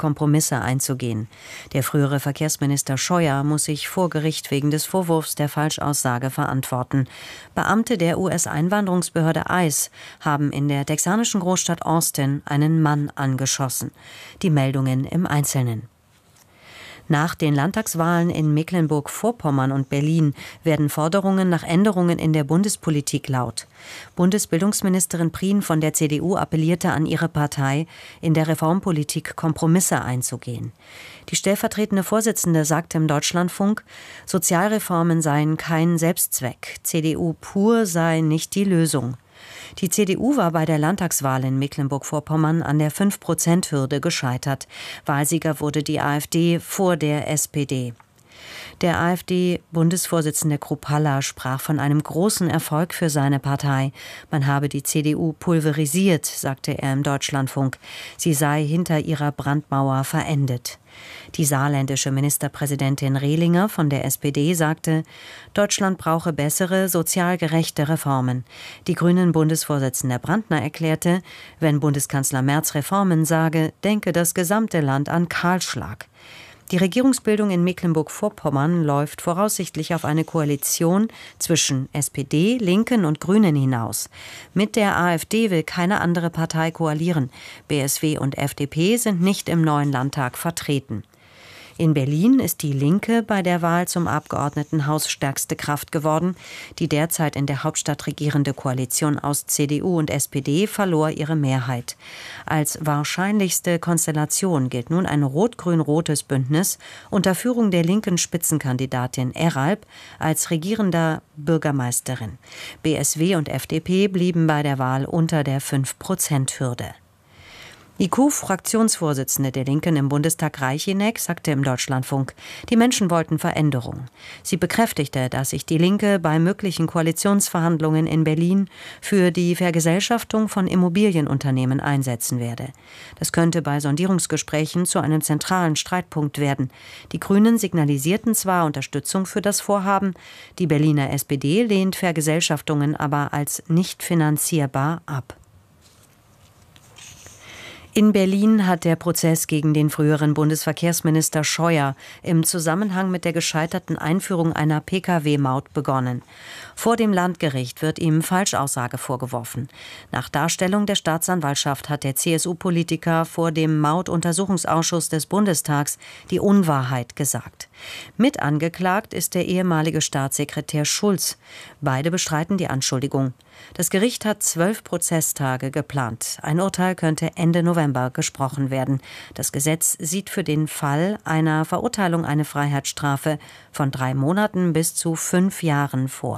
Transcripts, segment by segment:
Kompromisse einzugehen. Der frühere Verkehrsminister Scheuer muss sich vor Gericht wegen des Vorwurfs der Falschaussage verantworten. Beamte der US-Einwanderungsbehörde ICE haben in der texanischen Großstadt Austin einen Mann angeschossen. Die Meldungen im Einzelnen. Nach den Landtagswahlen in Mecklenburg-Vorpommern und Berlin werden Forderungen nach Änderungen in der Bundespolitik laut. Bundesbildungsministerin Prien von der CDU appellierte an ihre Partei, in der Reformpolitik Kompromisse einzugehen. Die stellvertretende Vorsitzende sagte im Deutschlandfunk, Sozialreformen seien kein Selbstzweck, CDU pur sei nicht die Lösung. Die CDU war bei der Landtagswahl in Mecklenburg-Vorpommern an der 5%-Hürde gescheitert. Wahlsieger wurde die AfD vor der SPD. Der AfD-Bundesvorsitzende Kruppalla sprach von einem großen Erfolg für seine Partei. Man habe die CDU pulverisiert, sagte er im Deutschlandfunk. Sie sei hinter ihrer Brandmauer verendet. Die saarländische Ministerpräsidentin Rehlinger von der SPD sagte, Deutschland brauche bessere, sozial gerechte Reformen. Die Grünen-Bundesvorsitzende Brandner erklärte, wenn Bundeskanzler Merz Reformen sage, denke das gesamte Land an Kahlschlag. Die Regierungsbildung in Mecklenburg-Vorpommern läuft voraussichtlich auf eine Koalition zwischen SPD, Linken und Grünen hinaus. Mit der AfD will keine andere Partei koalieren. BSW und FDP sind nicht im neuen Landtag vertreten. In Berlin ist die Linke bei der Wahl zum Abgeordnetenhaus stärkste Kraft geworden. Die derzeit in der Hauptstadt regierende Koalition aus CDU und SPD verlor ihre Mehrheit. Als wahrscheinlichste Konstellation gilt nun ein rot-grün-rotes Bündnis unter Führung der linken Spitzenkandidatin Eralb als regierender Bürgermeisterin. BSW und FDP blieben bei der Wahl unter der 5%-Hürde. Die Fraktionsvorsitzende der Linken im Bundestag Reicheneck sagte im Deutschlandfunk, die Menschen wollten Veränderung. Sie bekräftigte, dass sich die Linke bei möglichen Koalitionsverhandlungen in Berlin für die Vergesellschaftung von Immobilienunternehmen einsetzen werde. Das könnte bei Sondierungsgesprächen zu einem zentralen Streitpunkt werden. Die Grünen signalisierten zwar Unterstützung für das Vorhaben, die Berliner SPD lehnt Vergesellschaftungen aber als nicht finanzierbar ab. In Berlin hat der Prozess gegen den früheren Bundesverkehrsminister Scheuer im Zusammenhang mit der gescheiterten Einführung einer Pkw-Maut begonnen. Vor dem Landgericht wird ihm Falschaussage vorgeworfen. Nach Darstellung der Staatsanwaltschaft hat der CSU-Politiker vor dem Mautuntersuchungsausschuss des Bundestags die Unwahrheit gesagt. Mit angeklagt ist der ehemalige Staatssekretär Schulz. Beide bestreiten die Anschuldigung. Das Gericht hat 12 Prozesstage geplant. Ein Urteil könnte Ende November gesprochen werden. Das Gesetz sieht für den Fall einer Verurteilung eine Freiheitsstrafe von 3 Monaten bis zu 5 Jahren vor.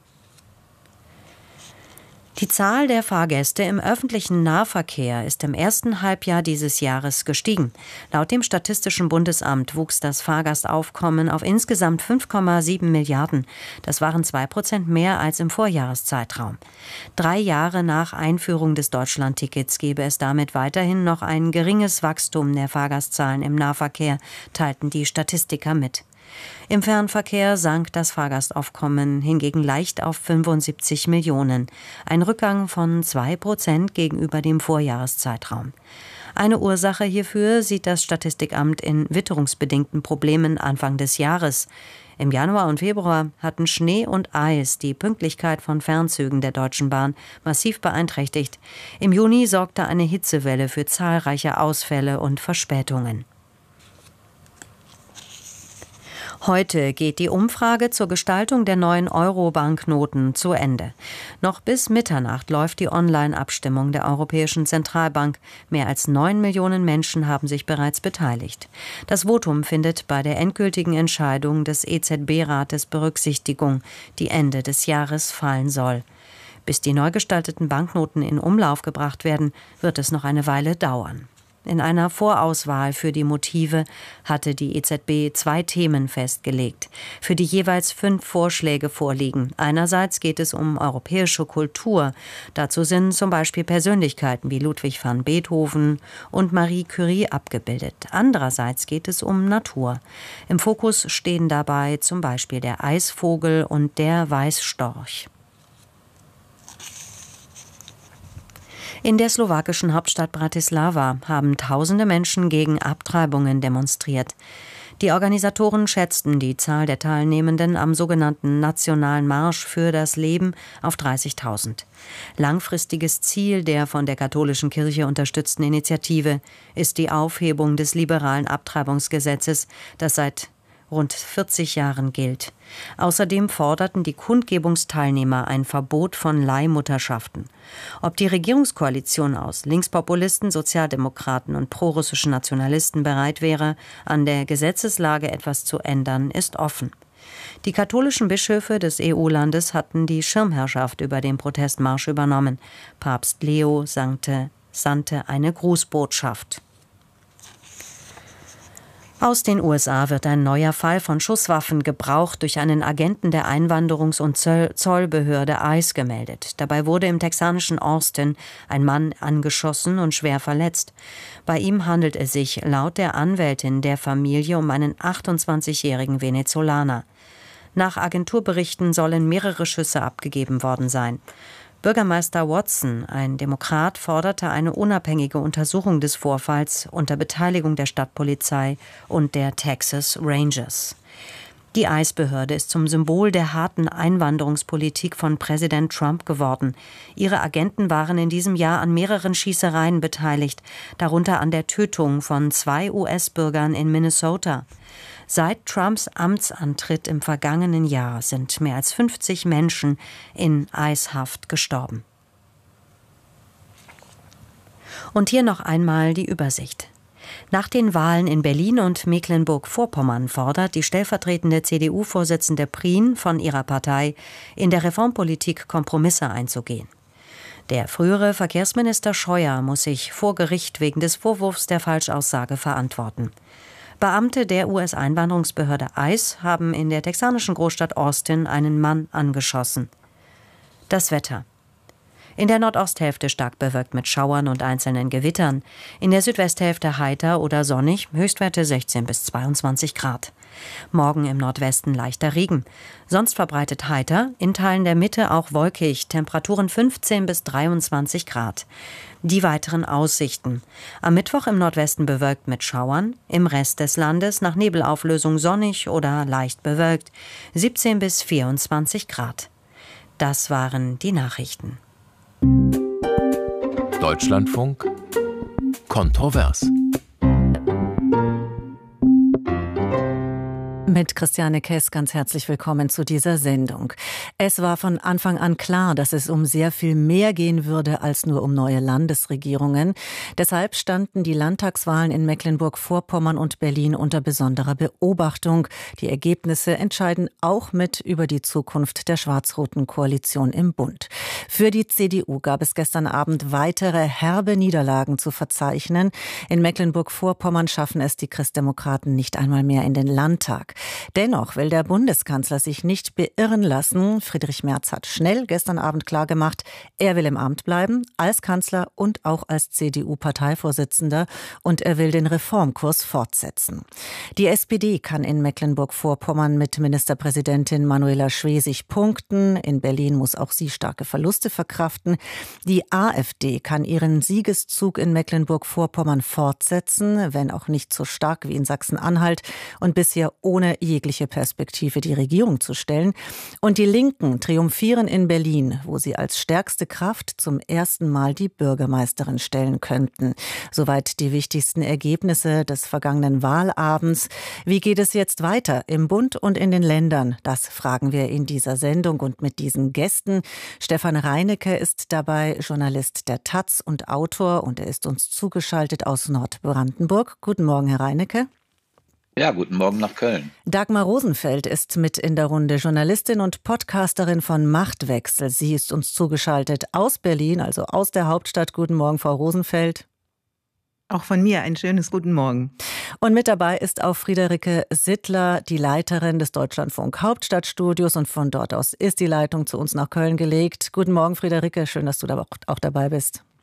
Die Zahl der Fahrgäste im öffentlichen Nahverkehr ist im ersten Halbjahr dieses Jahres gestiegen. Laut dem Statistischen Bundesamt wuchs das Fahrgastaufkommen auf insgesamt 5,7 Milliarden. Das waren 2% mehr als im Vorjahreszeitraum. 3 Jahre nach Einführung des Deutschlandtickets gebe es damit weiterhin noch ein geringes Wachstum der Fahrgastzahlen im Nahverkehr, teilten die Statistiker mit. Im Fernverkehr sank das Fahrgastaufkommen hingegen leicht auf 75 Millionen, ein Rückgang von 2% gegenüber dem Vorjahreszeitraum. Eine Ursache hierfür sieht das Statistikamt in witterungsbedingten Problemen Anfang des Jahres. Im Januar und Februar hatten Schnee und Eis die Pünktlichkeit von Fernzügen der Deutschen Bahn massiv beeinträchtigt. Im Juni sorgte eine Hitzewelle für zahlreiche Ausfälle und Verspätungen. Heute geht die Umfrage zur Gestaltung der neuen Euro-Banknoten zu Ende. Noch bis Mitternacht läuft die Online-Abstimmung der Europäischen Zentralbank. Mehr als 9 Millionen Menschen haben sich bereits beteiligt. Das Votum findet bei der endgültigen Entscheidung des EZB-Rates Berücksichtigung, die Ende des Jahres fallen soll. Bis die neu gestalteten Banknoten in Umlauf gebracht werden, wird es noch eine Weile dauern. In einer Vorauswahl für die Motive hatte die EZB 2 Themen festgelegt, für die jeweils 5 Vorschläge vorliegen. Einerseits geht es um europäische Kultur. Dazu sind zum Beispiel Persönlichkeiten wie Ludwig van Beethoven und Marie Curie abgebildet. Andererseits geht es um Natur. Im Fokus stehen dabei zum Beispiel der Eisvogel und der Weißstorch. In der slowakischen Hauptstadt Bratislava haben tausende Menschen gegen Abtreibungen demonstriert. Die Organisatoren schätzten die Zahl der Teilnehmenden am sogenannten Nationalen Marsch für das Leben auf 30.000. Langfristiges Ziel der von der katholischen Kirche unterstützten Initiative ist die Aufhebung des liberalen Abtreibungsgesetzes, das seit rund 40 Jahren gilt. Außerdem forderten die Kundgebungsteilnehmer ein Verbot von Leihmutterschaften. Ob die Regierungskoalition aus Linkspopulisten, Sozialdemokraten und prorussischen Nationalisten bereit wäre, an der Gesetzeslage etwas zu ändern, ist offen. Die katholischen Bischöfe des EU-Landes hatten die Schirmherrschaft über den Protestmarsch übernommen. Papst Leo sandte eine Grußbotschaft. Aus den USA wird ein neuer Fall von Schusswaffengebrauch durch einen Agenten der Einwanderungs- und Zollbehörde ICE gemeldet. Dabei wurde im texanischen Austin ein Mann angeschossen und schwer verletzt. Bei ihm handelt es sich laut der Anwältin der Familie um einen 28-jährigen Venezolaner. Nach Agenturberichten sollen mehrere Schüsse abgegeben worden sein. Bürgermeister Watson, ein Demokrat, forderte eine unabhängige Untersuchung des Vorfalls unter Beteiligung der Stadtpolizei und der Texas Rangers. Die ICE-Behörde ist zum Symbol der harten Einwanderungspolitik von Präsident Trump geworden. Ihre Agenten waren in diesem Jahr an mehreren Schießereien beteiligt, darunter an der Tötung von 2 US-Bürgern in Minnesota. Seit Trumps Amtsantritt im vergangenen Jahr sind mehr als 50 Menschen in ICE-Haft gestorben. Und hier noch einmal die Übersicht. Nach den Wahlen in Berlin und Mecklenburg-Vorpommern fordert die stellvertretende CDU-Vorsitzende Prien von ihrer Partei, in der Reformpolitik Kompromisse einzugehen. Der frühere Verkehrsminister Scheuer muss sich vor Gericht wegen des Vorwurfs der Falschaussage verantworten. Beamte der US-Einwanderungsbehörde ICE haben in der texanischen Großstadt Austin einen Mann angeschossen. Das Wetter. In der Nordosthälfte stark bewölkt mit Schauern und einzelnen Gewittern. In der Südwesthälfte heiter oder sonnig, Höchstwerte 16 bis 22 Grad. Morgen im Nordwesten leichter Regen. Sonst verbreitet heiter, in Teilen der Mitte auch wolkig, Temperaturen 15 bis 23 Grad. Die weiteren Aussichten. Am Mittwoch im Nordwesten bewölkt mit Schauern, im Rest des Landes nach Nebelauflösung sonnig oder leicht bewölkt, 17 bis 24 Grad. Das waren die Nachrichten. Deutschlandfunk kontrovers. Mit Christiane Kess ganz herzlich willkommen zu dieser Sendung. Es war von Anfang an klar, dass es um sehr viel mehr gehen würde als nur um neue Landesregierungen. Deshalb standen die Landtagswahlen in Mecklenburg-Vorpommern und Berlin unter besonderer Beobachtung. Die Ergebnisse entscheiden auch mit über die Zukunft der schwarz-roten Koalition im Bund. Für die CDU gab es gestern Abend weitere herbe Niederlagen zu verzeichnen. In Mecklenburg-Vorpommern schaffen es die Christdemokraten nicht einmal mehr in den Landtag. Dennoch will der Bundeskanzler sich nicht beirren lassen. Friedrich Merz hat schnell gestern Abend klargemacht, er will im Amt bleiben, als Kanzler und auch als CDU-Parteivorsitzender. Und er will den Reformkurs fortsetzen. Die SPD kann in Mecklenburg-Vorpommern mit Ministerpräsidentin Manuela Schwesig punkten. In Berlin muss auch sie starke Verluste verkraften. Die AfD kann ihren Siegeszug in Mecklenburg-Vorpommern fortsetzen, wenn auch nicht so stark wie in Sachsen-Anhalt und bisher ohne jegliche Perspektive die Regierung zu stellen. Und die Linken triumphieren in Berlin, wo sie als stärkste Kraft zum ersten Mal die Bürgermeisterin stellen könnten. Soweit die wichtigsten Ergebnisse des vergangenen Wahlabends. Wie geht es jetzt weiter im Bund und in den Ländern? Das fragen wir in dieser Sendung und mit diesen Gästen. Stefan Reinecke ist dabei Journalist der taz und Autor und er ist uns zugeschaltet aus Nordbrandenburg. Guten Morgen, Herr Reinecke. Ja, guten Morgen nach Köln. Dagmar Rosenfeld ist mit in der Runde, Journalistin und Podcasterin von Machtwechsel. Sie ist uns zugeschaltet aus Berlin, also aus der Hauptstadt. Guten Morgen, Frau Rosenfeld. Auch von mir ein schönes Guten Morgen. Und mit dabei ist auch Friederike Sittler, die Leiterin des Deutschlandfunk Hauptstadtstudios. Und von dort aus ist die Leitung zu uns nach Köln gelegt. Guten Morgen, Friederike. Schön, dass du da auch dabei bist.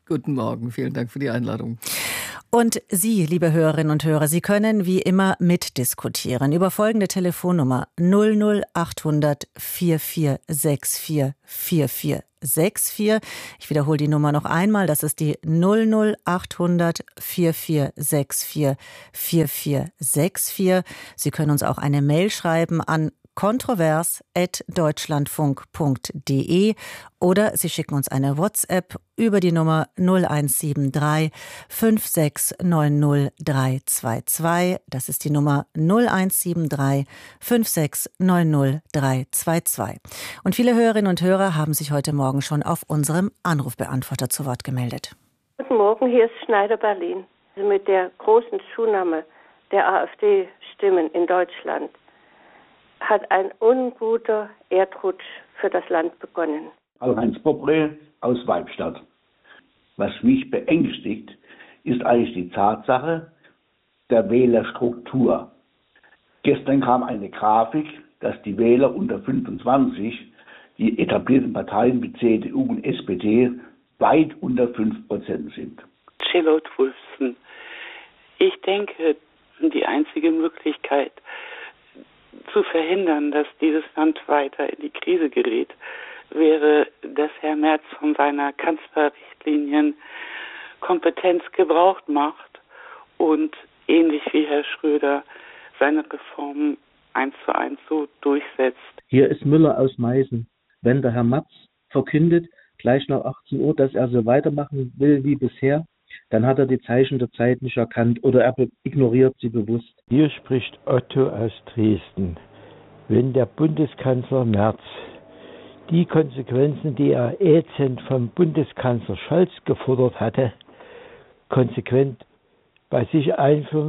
Guten Morgen, vielen Dank für die Einladung. Und Sie, liebe Hörerinnen und Hörer, Sie können wie immer mitdiskutieren über folgende Telefonnummer 00800 4464 4464. Ich wiederhole die Nummer noch einmal, das ist die 00800 4464 4464. Sie können uns auch eine Mail schreiben an kontrovers@deutschlandfunk.de oder Sie schicken uns eine WhatsApp über die Nummer 0173 5690322. Das ist die Nummer 0173 5690322. Und viele Hörerinnen und Hörer haben sich heute Morgen schon auf unserem Anrufbeantworter zu Wort gemeldet. Guten Morgen, hier ist Schneider Berlin. Mit der großen Zunahme der AfD-Stimmen in Deutschland hat ein unguter Erdrutsch für das Land begonnen. Karl-Heinz Pobre aus Weibstadt. Was mich beängstigt, ist eigentlich die Tatsache der Wählerstruktur. Gestern kam eine Grafik, dass die Wähler unter 25, die etablierten Parteien wie CDU und SPD, weit unter 5% sind. Charlotte Wolfson. Ich denke, die einzige Möglichkeit zu verhindern, dass dieses Land weiter in die Krise gerät, wäre, dass Herr Merz von seiner Kanzlerrichtlinienkompetenz Gebrauch macht und ähnlich wie Herr Schröder seine Reformen 1:1 so durchsetzt. Hier ist Müller aus Meißen. Wenn der Herr Merz verkündet, gleich nach 18 Uhr, dass er so weitermachen will wie bisher, dann hat er die Zeichen der Zeit nicht erkannt oder er ignoriert sie bewusst. Hier spricht Otto aus Dresden. Wenn der Bundeskanzler Merz die Konsequenzen, die er ätzend vom Bundeskanzler Scholz gefordert hatte, konsequent bei sich einführen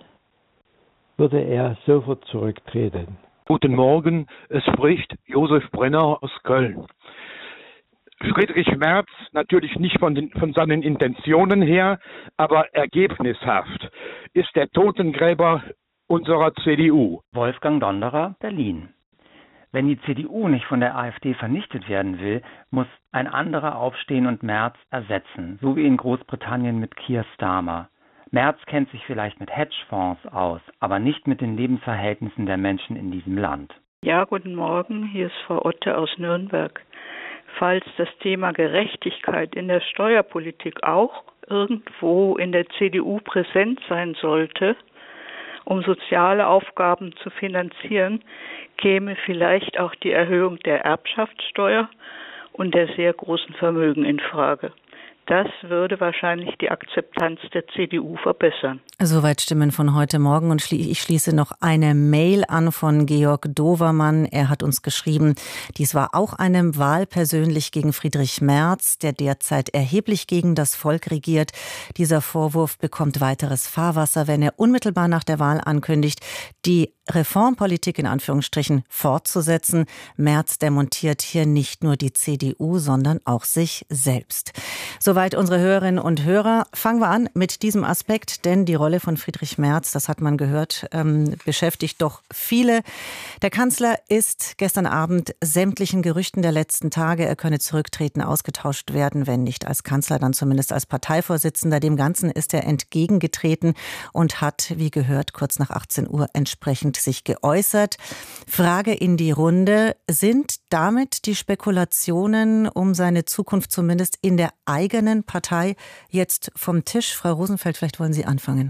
würde er sofort zurücktreten. Guten Morgen, es spricht Josef Brenner aus Köln. Friedrich Merz natürlich nicht von seinen Intentionen her, aber ergebnishaft ist der Totengräber unserer CDU. Wolfgang Donderer, Berlin. Wenn die CDU nicht von der AfD vernichtet werden will, muss ein anderer aufstehen und Merz ersetzen, so wie in Großbritannien mit Keir Starmer. Merz kennt sich vielleicht mit Hedgefonds aus, aber nicht mit den Lebensverhältnissen der Menschen in diesem Land. Ja, guten Morgen, hier ist Frau Otte aus Nürnberg. Falls das Thema Gerechtigkeit in der Steuerpolitik auch irgendwo in der CDU präsent sein sollte, um soziale Aufgaben zu finanzieren, käme vielleicht auch die Erhöhung der Erbschaftssteuer und der sehr großen Vermögen in Frage. Das würde wahrscheinlich die Akzeptanz der CDU verbessern. Soweit Stimmen von heute Morgen und ich schließe noch eine Mail an von Georg Dovermann. Er hat uns geschrieben, dies war auch eine Wahl persönlich gegen Friedrich Merz, der derzeit erheblich gegen das Volk regiert. Dieser Vorwurf bekommt weiteres Fahrwasser, wenn er unmittelbar nach der Wahl ankündigt, die Reformpolitik in Anführungsstrichen fortzusetzen. Merz demontiert hier nicht nur die CDU, sondern auch sich selbst. Soweit unsere Hörerinnen und Hörer. Fangen wir an mit diesem Aspekt, denn die Rolle von Friedrich Merz, das hat man gehört, beschäftigt doch viele. Der Kanzler ist gestern Abend sämtlichen Gerüchten der letzten Tage, er könne zurücktreten, ausgetauscht werden, wenn nicht als Kanzler, dann zumindest als Parteivorsitzender. Dem Ganzen ist er entgegengetreten und hat, wie gehört, kurz nach 18 Uhr entsprechend sich geäußert. Frage in die Runde: Sind damit die Spekulationen um seine Zukunft zumindest in der eigenen Partei jetzt vom Tisch? Frau Rosenfeld, vielleicht wollen Sie anfangen.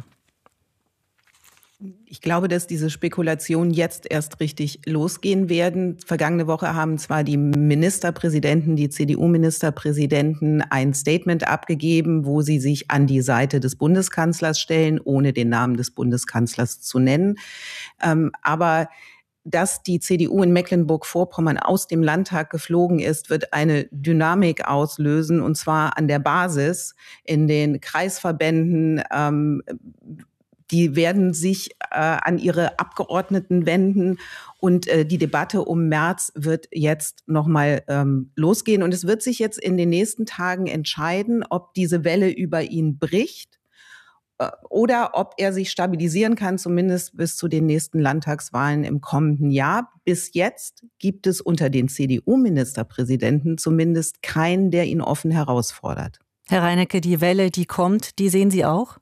Ich glaube, dass diese Spekulationen jetzt erst richtig losgehen werden. Vergangene Woche haben zwar die Ministerpräsidenten, die CDU-Ministerpräsidenten ein Statement abgegeben, wo sie sich an die Seite des Bundeskanzlers stellen, ohne den Namen des Bundeskanzlers zu nennen. Aber dass die CDU in Mecklenburg-Vorpommern aus dem Landtag geflogen ist, wird eine Dynamik auslösen, und zwar an der Basis in den Kreisverbänden. Die werden sich an ihre Abgeordneten wenden und die Debatte um Merz wird jetzt nochmal losgehen. Und es wird sich jetzt in den nächsten Tagen entscheiden, ob diese Welle über ihn bricht oder ob er sich stabilisieren kann, zumindest bis zu den nächsten Landtagswahlen im kommenden Jahr. Bis jetzt gibt es unter den CDU-Ministerpräsidenten zumindest keinen, der ihn offen herausfordert. Herr Reinecke, die Welle, die kommt, die sehen Sie auch?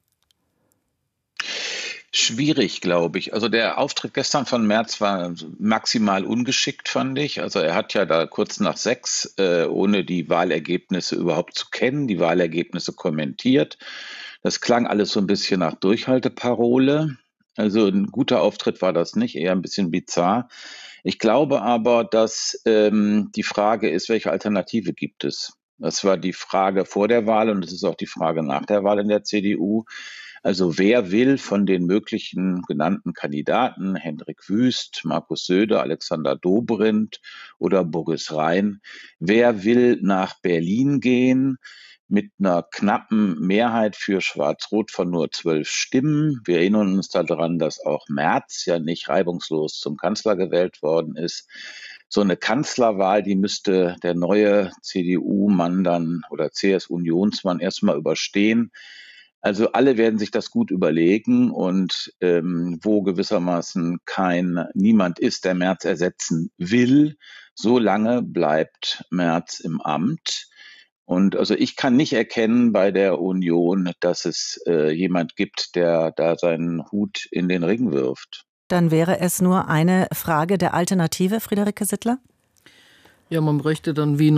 Schwierig, glaube ich. Also der Auftritt gestern von Merz war maximal ungeschickt, fand ich. Also er hat ja da kurz nach 6, ohne die Wahlergebnisse überhaupt zu kennen, die Wahlergebnisse kommentiert. Das klang alles so ein bisschen nach Durchhalteparole. Also ein guter Auftritt war das nicht, eher ein bisschen bizarr. Ich glaube aber, dass die Frage ist, welche Alternative gibt es? Das war die Frage vor der Wahl und es ist auch die Frage nach der Wahl in der CDU. Also wer will von den möglichen genannten Kandidaten, Hendrik Wüst, Markus Söder, Alexander Dobrindt oder Boris Rhein, wer will nach Berlin gehen mit einer knappen Mehrheit für Schwarz-Rot von nur 12 Stimmen? Wir erinnern uns daran, dass auch Merz ja nicht reibungslos zum Kanzler gewählt worden ist. So eine Kanzlerwahl, die müsste der neue CDU-Mann dann oder CS-Unionsmann erstmal überstehen. Also alle werden sich das gut überlegen und wo gewissermaßen niemand ist, der Merz ersetzen will, so lange bleibt Merz im Amt. Und also ich kann nicht erkennen bei der Union, dass es jemand gibt, der da seinen Hut in den Ring wirft. Dann wäre es nur eine Frage der Alternative, Friederike Sittler? Ja, man bräuchte dann wie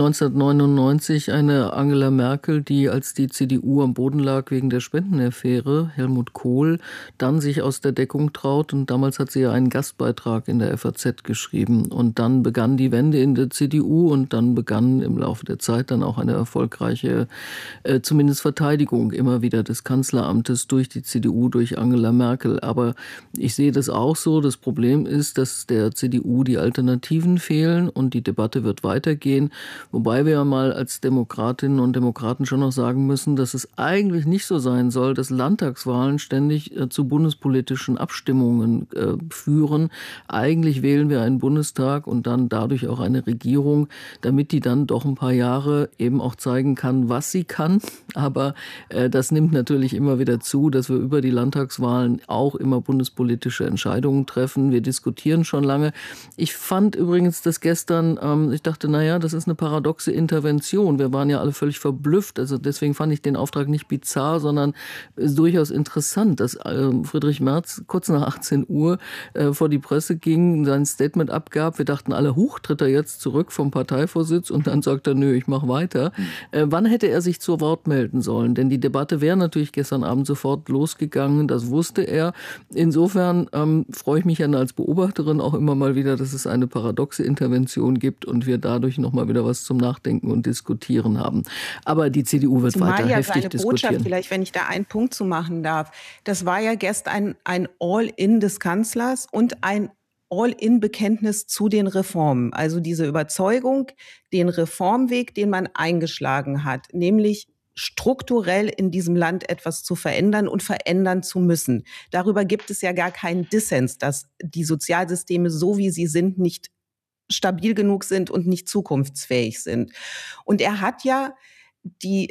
1999 eine Angela Merkel, die, als die CDU am Boden lag wegen der Spendenaffäre, Helmut Kohl, dann sich aus der Deckung traut. Und damals hat sie ja einen Gastbeitrag in der FAZ geschrieben. Und dann begann die Wende in der CDU und dann begann im Laufe der Zeit dann auch eine erfolgreiche, zumindest Verteidigung immer wieder des Kanzleramtes durch die CDU, durch Angela Merkel. Aber ich sehe das auch so. Das Problem ist, dass der CDU die Alternativen fehlen und die Debatte wird weitergehen, wobei wir ja mal als Demokratinnen und Demokraten schon noch sagen müssen, dass es eigentlich nicht so sein soll, dass Landtagswahlen ständig zu bundespolitischen Abstimmungen führen. Eigentlich wählen wir einen Bundestag und dann dadurch auch eine Regierung, damit die dann doch ein paar Jahre eben auch zeigen kann, was sie kann. Aber das nimmt natürlich immer wieder zu, dass wir über die Landtagswahlen auch immer bundespolitische Entscheidungen treffen. Wir diskutieren schon lange. Ich fand übrigens, dass gestern, ich dachte, naja, das ist eine paradoxe Intervention. Wir waren ja alle völlig verblüfft. Also deswegen fand ich den Auftrag nicht bizarr, sondern durchaus interessant, dass Friedrich Merz kurz nach 18 Uhr vor die Presse ging, sein Statement abgab. Wir dachten alle, huch, tritt er jetzt zurück vom Parteivorsitz? Und dann sagt er, nö, ich mache weiter. Wann hätte er sich zu Wort melden sollen? Denn die Debatte wäre natürlich gestern Abend sofort losgegangen. Das wusste er. Insofern freue ich mich ja als Beobachterin auch immer mal wieder, dass es eine paradoxe Intervention gibt und wir dadurch nochmal wieder was zum Nachdenken und Diskutieren haben. Aber die CDU wird weiter heftig diskutieren. Botschaft, vielleicht, wenn ich da einen Punkt zu machen darf. Das war ja gestern ein All-in des Kanzlers und ein All-in-Bekenntnis zu den Reformen. Also diese Überzeugung, den Reformweg, den man eingeschlagen hat, nämlich strukturell in diesem Land etwas zu verändern und verändern zu müssen. Darüber gibt es ja gar keinen Dissens, dass die Sozialsysteme, so wie sie sind, nicht stabil genug sind und nicht zukunftsfähig sind. Und er hat ja den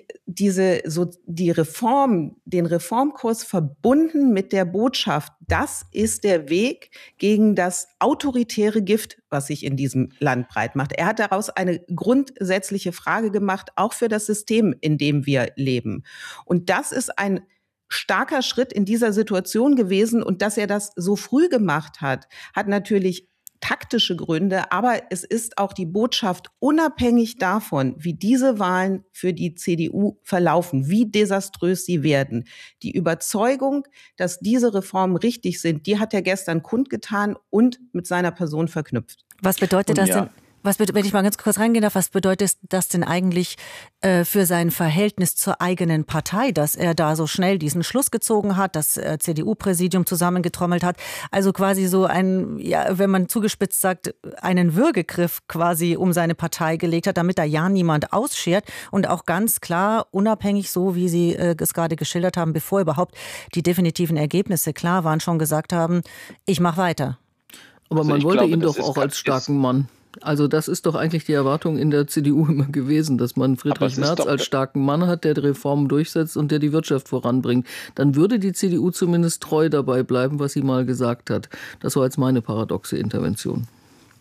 Reformkurs verbunden mit der Botschaft, das ist der Weg gegen das autoritäre Gift, was sich in diesem Land breit macht. Er hat daraus eine grundsätzliche Frage gemacht, auch für das System, in dem wir leben. Und das ist ein starker Schritt in dieser Situation gewesen. Und dass er das so früh gemacht hat, hat natürlich taktische Gründe, aber es ist auch die Botschaft, unabhängig davon, wie diese Wahlen für die CDU verlaufen, wie desaströs sie werden. Die Überzeugung, dass diese Reformen richtig sind, die hat er gestern kundgetan und mit seiner Person verknüpft. Was bedeutet das denn? Wenn ich mal ganz kurz reingehen darf, was bedeutet das denn eigentlich für sein Verhältnis zur eigenen Partei, dass er da so schnell diesen Schluss gezogen hat, das CDU-Präsidium zusammengetrommelt hat? Also quasi so wenn man zugespitzt sagt, einen Würgegriff quasi um seine Partei gelegt hat, damit da ja niemand ausschert und auch ganz klar, unabhängig so, wie Sie es gerade geschildert haben, bevor überhaupt die definitiven Ergebnisse klar waren, schon gesagt haben, ich mache weiter. Aber man wollte ihn doch auch als starken Mann. Also das ist doch eigentlich die Erwartung in der CDU immer gewesen, dass man Friedrich Merz als starken Mann hat, der die Reformen durchsetzt und der die Wirtschaft voranbringt. Dann würde die CDU zumindest treu dabei bleiben, was sie mal gesagt hat. Das war jetzt meine paradoxe Intervention.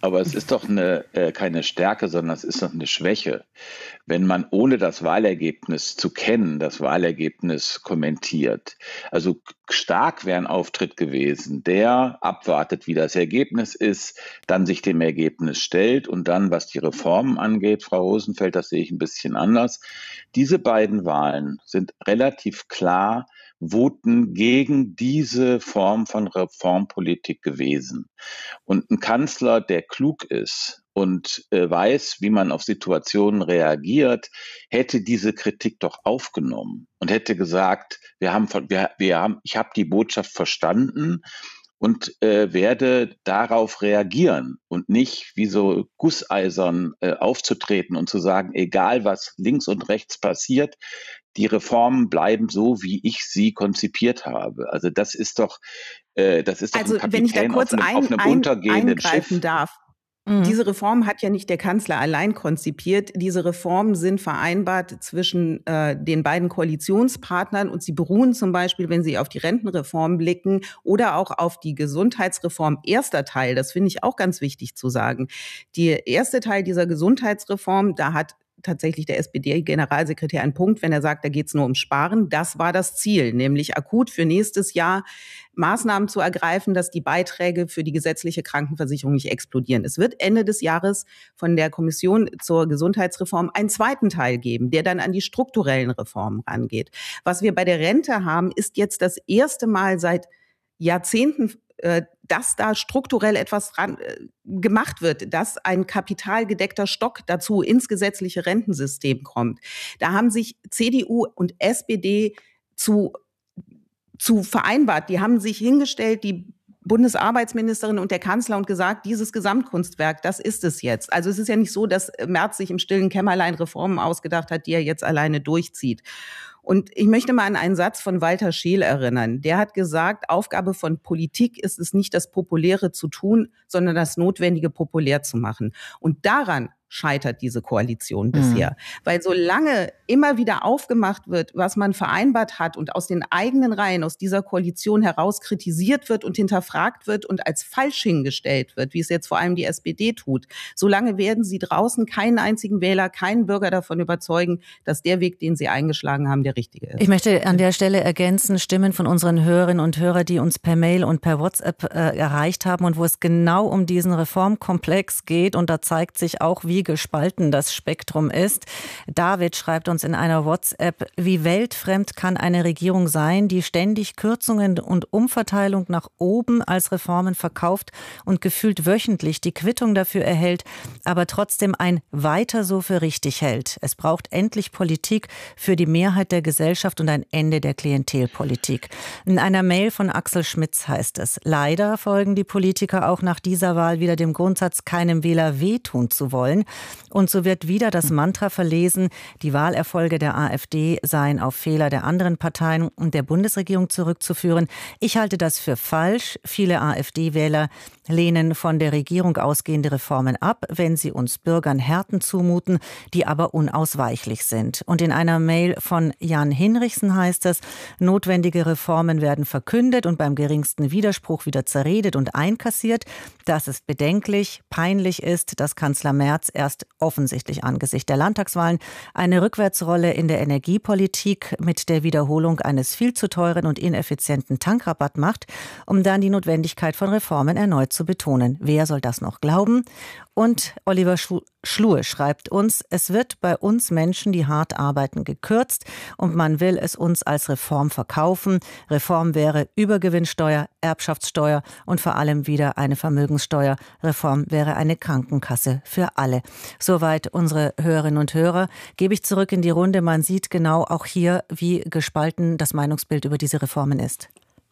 aber es ist doch keine Stärke, sondern es ist doch eine Schwäche, wenn man ohne das Wahlergebnis zu kennen, das Wahlergebnis kommentiert. Also stark wäre ein Auftritt gewesen, der abwartet, wie das Ergebnis ist, dann sich dem Ergebnis stellt und dann, was die Reformen angeht, Frau Rosenfeld, das sehe ich ein bisschen anders. Diese beiden Wahlen sind relativ klar Voten gegen diese Form von Reformpolitik gewesen. Und ein Kanzler, der klug ist und weiß, wie man auf Situationen reagiert, hätte diese Kritik doch aufgenommen und hätte gesagt, ich habe die Botschaft verstanden und werde darauf reagieren und nicht wie so gusseisern aufzutreten und zu sagen, egal was links und rechts passiert, die Reformen bleiben so, wie ich sie konzipiert habe. Also das ist doch ein Kapitän wenn ich da kurz auf einem untergehenden eingreifen Schiff. darf. Diese Reform hat ja nicht der Kanzler allein konzipiert. Diese Reformen sind vereinbart zwischen den beiden Koalitionspartnern und sie beruhen zum Beispiel, wenn Sie auf die Rentenreform blicken oder auch auf die Gesundheitsreform erster Teil. Das finde ich auch ganz wichtig zu sagen. Der erste Teil dieser Gesundheitsreform, da hat tatsächlich der SPD-Generalsekretär einen Punkt, wenn er sagt, da geht es nur um Sparen. Das war das Ziel, nämlich akut für nächstes Jahr Maßnahmen zu ergreifen, dass die Beiträge für die gesetzliche Krankenversicherung nicht explodieren. Es wird Ende des Jahres von der Kommission zur Gesundheitsreform einen zweiten Teil geben, der dann an die strukturellen Reformen rangeht. Was wir bei der Rente haben, ist jetzt das erste Mal seit Jahrzehnten, dass da strukturell etwas gemacht wird, dass ein kapitalgedeckter Stock dazu ins gesetzliche Rentensystem kommt. Da haben sich CDU und SPD zu vereinbart. Die haben sich hingestellt, die Bundesarbeitsministerin und der Kanzler, und gesagt, dieses Gesamtkunstwerk, das ist es jetzt. Also es ist ja nicht so, dass Merz sich im stillen Kämmerlein Reformen ausgedacht hat, die er jetzt alleine durchzieht. Und ich möchte mal an einen Satz von Walter Scheel erinnern. Der hat gesagt, Aufgabe von Politik ist es nicht, das Populäre zu tun, sondern das Notwendige populär zu machen. Und daran scheitert diese Koalition bisher. Weil solange immer wieder aufgemacht wird, was man vereinbart hat und aus den eigenen Reihen, aus dieser Koalition heraus kritisiert wird und hinterfragt wird und als falsch hingestellt wird, wie es jetzt vor allem die SPD tut, solange werden sie draußen keinen einzigen Wähler, keinen Bürger davon überzeugen, dass der Weg, den sie eingeschlagen haben, der richtige ist. Ich möchte an der Stelle ergänzen, Stimmen von unseren Hörerinnen und Hörern, die uns per Mail und per WhatsApp erreicht haben und wo es genau um diesen Reformkomplex geht. Und da zeigt sich auch, wie gespalten das Spektrum ist. David schreibt uns in einer WhatsApp, wie weltfremd kann eine Regierung sein, die ständig Kürzungen und Umverteilung nach oben als Reformen verkauft und gefühlt wöchentlich die Quittung dafür erhält, aber trotzdem ein Weiter so für richtig hält. Es braucht endlich Politik für die Mehrheit der Gesellschaft und ein Ende der Klientelpolitik. In einer Mail von Axel Schmitz heißt es, leider folgen die Politiker auch nach dieser Wahl wieder dem Grundsatz, keinem Wähler wehtun zu wollen. Und so wird wieder das Mantra verlesen, die Wahlerfolge der AfD seien auf Fehler der anderen Parteien und der Bundesregierung zurückzuführen. Ich halte das für falsch. Viele AfD-Wähler lehnen von der Regierung ausgehende Reformen ab, wenn sie uns Bürgern Härten zumuten, die aber unausweichlich sind. Und in einer Mail von Jan Hinrichsen heißt es, notwendige Reformen werden verkündet und beim geringsten Widerspruch wieder zerredet und einkassiert. Dass es bedenklich, peinlich ist, dass Kanzler Merz erst offensichtlich angesichts der Landtagswahlen eine Rückwärtsrolle in der Energiepolitik mit der Wiederholung eines viel zu teuren und ineffizienten Tankrabatt macht, um dann die Notwendigkeit von Reformen erneut zu betonen. Wer soll das noch glauben? Und Oliver Schluhe schreibt uns, es wird bei uns Menschen, die hart arbeiten, gekürzt und man will es uns als Reform verkaufen. Reform wäre Übergewinnsteuer, Erbschaftssteuer und vor allem wieder eine Vermögenssteuer. Reform wäre eine Krankenkasse für alle. Soweit unsere Hörerinnen und Hörer. Gebe ich zurück in die Runde. Man sieht genau auch hier, wie gespalten das Meinungsbild über diese Reformen ist.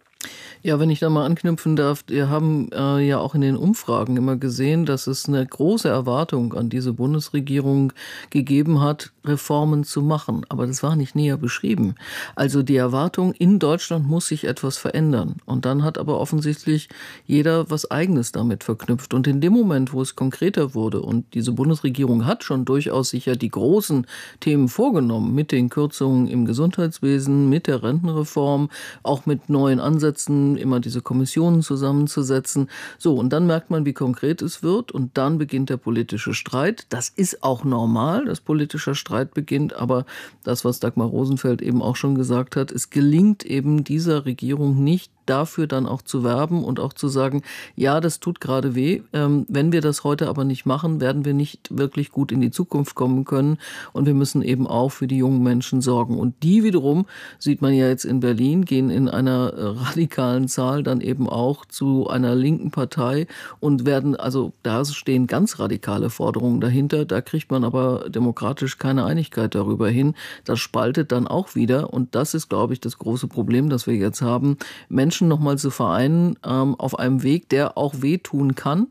Ja, wenn ich da mal anknüpfen darf, wir haben ja auch in den Umfragen immer gesehen, dass es eine große Erwartung an diese Bundesregierung gegeben hat, Reformen zu machen. Aber das war nicht näher beschrieben. Also die Erwartung, in Deutschland muss sich etwas verändern. Und dann hat aber offensichtlich jeder was Eigenes damit verknüpft. Und in dem Moment, wo es konkreter wurde und diese Bundesregierung hat schon durchaus sicher die großen Themen vorgenommen, mit den Kürzungen im Gesundheitswesen, mit der Rentenreform, auch mit neuen Ansätzen umsetzen, immer diese Kommissionen zusammenzusetzen. So, und dann merkt man, wie konkret es wird und dann beginnt der politische Streit. Das ist auch normal, dass politischer Streit beginnt, aber das, was Dagmar Rosenfeld eben auch schon gesagt hat, es gelingt eben dieser Regierung nicht, dafür dann auch zu werben und auch zu sagen, ja, das tut gerade weh. Wenn wir das heute aber nicht machen, werden wir nicht wirklich gut in die Zukunft kommen können. Und wir müssen eben auch für die jungen Menschen sorgen. Und die wiederum, sieht man ja jetzt in Berlin, gehen in einer radikalen Zahl dann eben auch zu einer linken Partei und werden, also da stehen ganz radikale Forderungen dahinter. Da kriegt man aber demokratisch keine Einigkeit darüber hin. Das spaltet dann auch wieder. Und das ist, glaube ich, das große Problem, das wir jetzt haben. Menschen nochmal zu vereinen auf einem Weg, der auch wehtun kann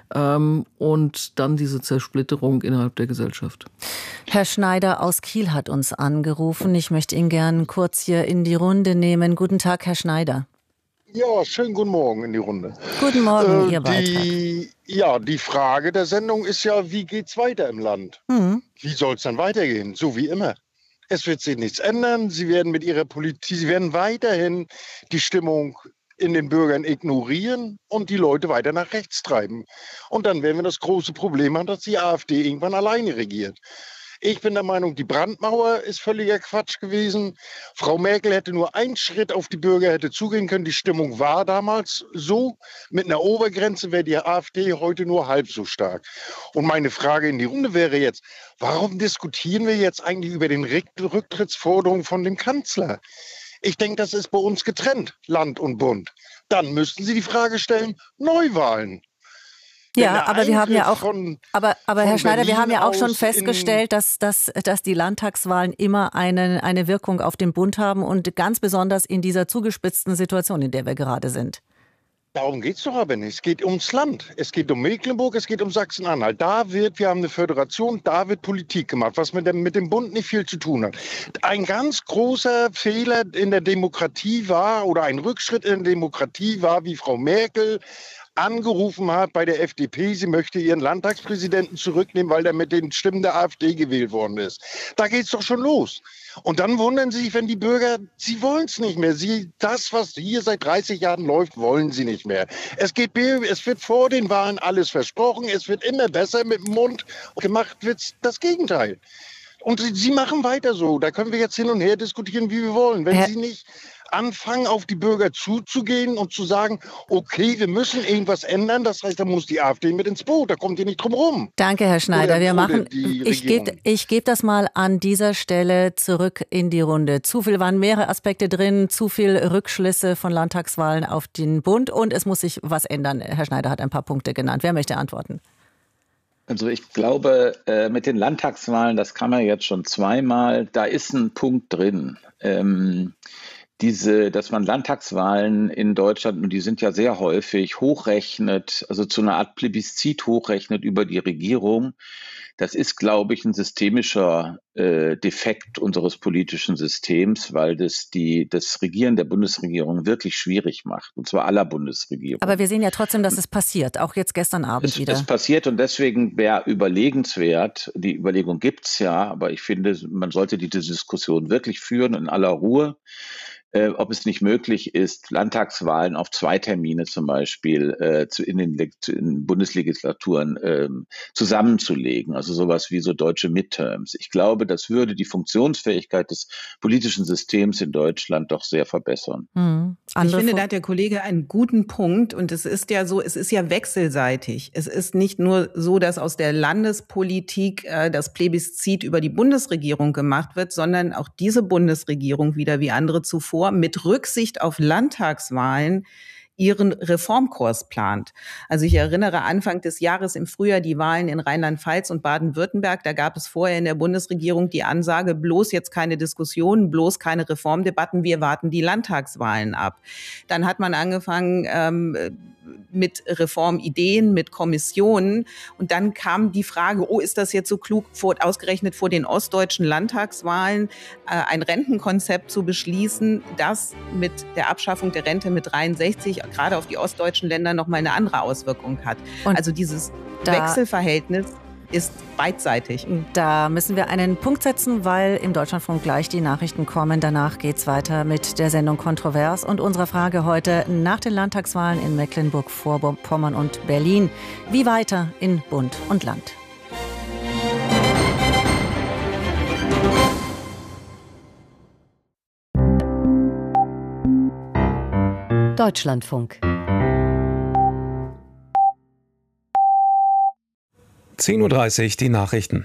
und dann diese Zersplitterung innerhalb der Gesellschaft. Herr Schneider aus Kiel hat uns angerufen. Ich möchte ihn gern kurz hier in die Runde nehmen. Guten Tag, Herr Schneider. Ja, schönen guten Morgen in die Runde. Guten Morgen, Ihr Beitrag. Die Frage der Sendung ist ja, wie geht's weiter im Land? Wie soll es dann weitergehen? So wie immer. Es wird sich nichts ändern. Sie werden mit ihrer Politik, sie werden weiterhin die Stimmung in den Bürgern ignorieren und die Leute weiter nach rechts treiben. Und dann werden wir das große Problem haben, dass die AfD irgendwann alleine regiert. Ich bin der Meinung, die Brandmauer ist völliger Quatsch gewesen. Frau Merkel hätte nur einen Schritt auf die Bürger hätte zugehen können. Die Stimmung war damals so. Mit einer Obergrenze wäre die AfD heute nur halb so stark. Und meine Frage in die Runde wäre jetzt, warum diskutieren wir jetzt eigentlich über den Rücktrittsforderungen von dem Kanzler? Ich denke, das ist bei uns getrennt, Land und Bund. Dann müssten Sie die Frage stellen, Neuwahlen. Ja, aber wir haben ja auch, aber Herr Schneider, wir haben ja auch schon festgestellt, dass die Landtagswahlen immer eine Wirkung auf den Bund haben und ganz besonders in dieser zugespitzten Situation, in der wir gerade sind. Darum geht es doch aber nicht. Es geht ums Land. Es geht um Mecklenburg, es geht um Sachsen-Anhalt. Wir haben eine Föderation, da wird Politik gemacht, was mit dem Bund nicht viel zu tun hat. Ein ganz großer Fehler in der Demokratie war, oder ein Rückschritt in der Demokratie war, wie Frau Merkel angerufen hat bei der FDP, sie möchte ihren Landtagspräsidenten zurücknehmen, weil der mit den Stimmen der AfD gewählt worden ist. Da geht's doch schon los. Und dann wundern sie sich, wenn die Bürger, sie wollen es nicht mehr. Das, was hier seit 30 Jahren läuft, wollen sie nicht mehr. Es wird vor den Wahlen alles versprochen, es wird immer besser mit dem Mund. Gemacht wird das Gegenteil. Und sie machen weiter so. Da können wir jetzt hin und her diskutieren, wie wir wollen. Wenn sie nicht anfangen, auf die Bürger zuzugehen und zu sagen, okay, wir müssen irgendwas ändern. Das heißt, da muss die AfD mit ins Boot. Da kommt ihr nicht drum rum. Danke, Herr Schneider. Ich gebe das mal an dieser Stelle zurück in die Runde. Waren mehrere Aspekte drin, zu viel Rückschlüsse von Landtagswahlen auf den Bund und es muss sich was ändern. Herr Schneider hat ein paar Punkte genannt. Wer möchte antworten? Also ich glaube, mit den Landtagswahlen, das kann man jetzt schon zweimal, da ist ein Punkt drin. Dass man Landtagswahlen in Deutschland, und die sind ja sehr häufig, hochrechnet, also zu einer Art Plebiszit hochrechnet über die Regierung. Das ist, glaube ich, ein systemischer Defekt unseres politischen Systems, weil das Regieren der Bundesregierung wirklich schwierig macht, und zwar aller Bundesregierungen. Aber wir sehen ja trotzdem, dass es passiert, auch jetzt gestern Abend wieder. Es passiert und deswegen wäre überlegenswert, die Überlegung gibt's ja, aber ich finde, man sollte diese Diskussion wirklich führen in aller Ruhe. Ob es nicht möglich ist, Landtagswahlen auf 2 Termine zum Beispiel in Bundeslegislaturen zusammenzulegen, also sowas wie so deutsche Midterms. Ich glaube, das würde die Funktionsfähigkeit des politischen Systems in Deutschland doch sehr verbessern. Ich finde, da hat der Kollege einen guten Punkt und es ist ja so, es ist ja wechselseitig. Es ist nicht nur so, dass aus der Landespolitik das Plebiszit über die Bundesregierung gemacht wird, sondern auch diese Bundesregierung wieder wie andere zuvor mit Rücksicht auf Landtagswahlen ihren Reformkurs plant. Also ich erinnere Anfang des Jahres im Frühjahr die Wahlen in Rheinland-Pfalz und Baden-Württemberg. Da gab es vorher in der Bundesregierung die Ansage, bloß jetzt keine Diskussionen, bloß keine Reformdebatten, wir warten die Landtagswahlen ab. Dann hat man angefangen mit Reformideen, mit Kommissionen und dann kam die Frage, ist das jetzt so klug, ausgerechnet vor den ostdeutschen Landtagswahlen ein Rentenkonzept zu beschließen, das mit der Abschaffung der Rente mit 63 gerade auf die ostdeutschen Länder nochmal eine andere Auswirkung hat. Und also dieses Wechselverhältnis ist beidseitig. Da müssen wir einen Punkt setzen, weil im Deutschlandfunk gleich die Nachrichten kommen. Danach geht's weiter mit der Sendung Kontrovers und unserer Frage heute nach den Landtagswahlen in Mecklenburg-Vorpommern und Berlin. Wie weiter in Bund und Land? Deutschlandfunk. 10:30 Uhr die Nachrichten.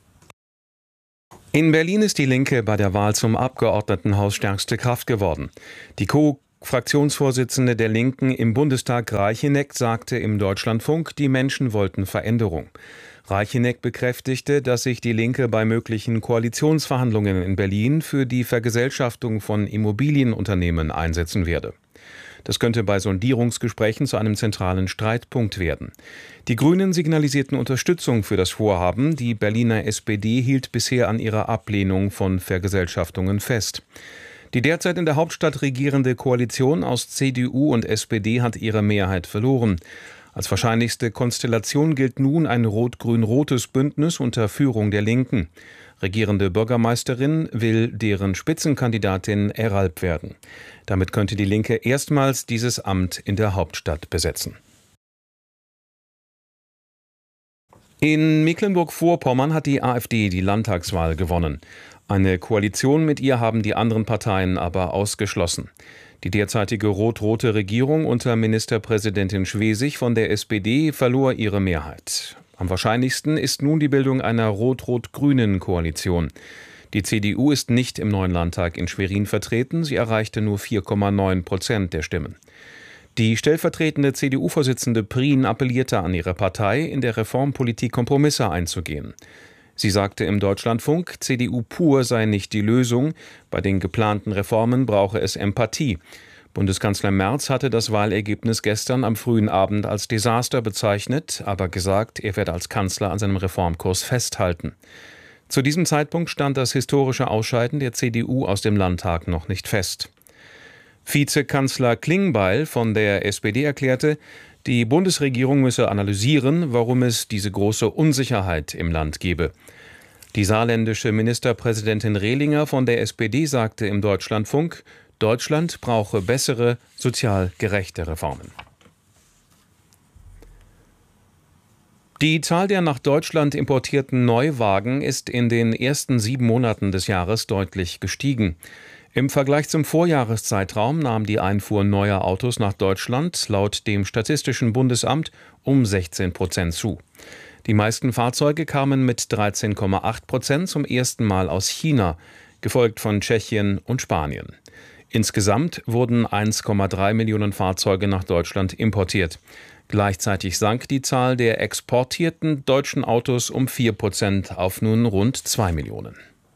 In Berlin ist die Linke bei der Wahl zum Abgeordnetenhaus stärkste Kraft geworden. Die Co-Fraktionsvorsitzende der Linken im Bundestag, Reicheneck, sagte im Deutschlandfunk, die Menschen wollten Veränderung. Reicheneck bekräftigte, dass sich die Linke bei möglichen Koalitionsverhandlungen in Berlin für die Vergesellschaftung von Immobilienunternehmen einsetzen werde. Das könnte bei Sondierungsgesprächen zu einem zentralen Streitpunkt werden. Die Grünen signalisierten Unterstützung für das Vorhaben. Die Berliner SPD hielt bisher an ihrer Ablehnung von Vergesellschaftungen fest. Die derzeit in der Hauptstadt regierende Koalition aus CDU und SPD hat ihre Mehrheit verloren. Als wahrscheinlichste Konstellation gilt nun ein rot-grün-rotes Bündnis unter Führung der Linken. Regierende Bürgermeisterin will deren Spitzenkandidatin Eralb werden. Damit könnte die Linke erstmals dieses Amt in der Hauptstadt besetzen. In Mecklenburg-Vorpommern hat die AfD die Landtagswahl gewonnen. Eine Koalition mit ihr haben die anderen Parteien aber ausgeschlossen. Die derzeitige rot-rote Regierung unter Ministerpräsidentin Schwesig von der SPD verlor ihre Mehrheit. Am wahrscheinlichsten ist nun die Bildung einer rot-rot-grünen Koalition. Die CDU ist nicht im neuen Landtag in Schwerin vertreten. Sie erreichte nur 4,9% der Stimmen. Die stellvertretende CDU-Vorsitzende Prien appellierte an ihre Partei, in der Reformpolitik Kompromisse einzugehen. Sie sagte im Deutschlandfunk, CDU pur sei nicht die Lösung. Bei den geplanten Reformen brauche es Empathie. Bundeskanzler Merz hatte das Wahlergebnis gestern am frühen Abend als Desaster bezeichnet, aber gesagt, er werde als Kanzler an seinem Reformkurs festhalten. Zu diesem Zeitpunkt stand das historische Ausscheiden der CDU aus dem Landtag noch nicht fest. Vizekanzler Klingbeil von der SPD erklärte, die Bundesregierung müsse analysieren, warum es diese große Unsicherheit im Land gebe. Die saarländische Ministerpräsidentin Rehlinger von der SPD sagte im Deutschlandfunk, Deutschland brauche bessere, sozial gerechte Reformen. Die Zahl der nach Deutschland importierten Neuwagen ist in den ersten 7 Monaten des Jahres deutlich gestiegen. Im Vergleich zum Vorjahreszeitraum nahm die Einfuhr neuer Autos nach Deutschland laut dem Statistischen Bundesamt um 16% zu. Die meisten Fahrzeuge kamen mit 13,8% zum ersten Mal aus China, gefolgt von Tschechien und Spanien. Insgesamt wurden 1,3 Millionen Fahrzeuge nach Deutschland importiert. Gleichzeitig sank die Zahl der exportierten deutschen Autos um 4% auf nun rund 2 Millionen.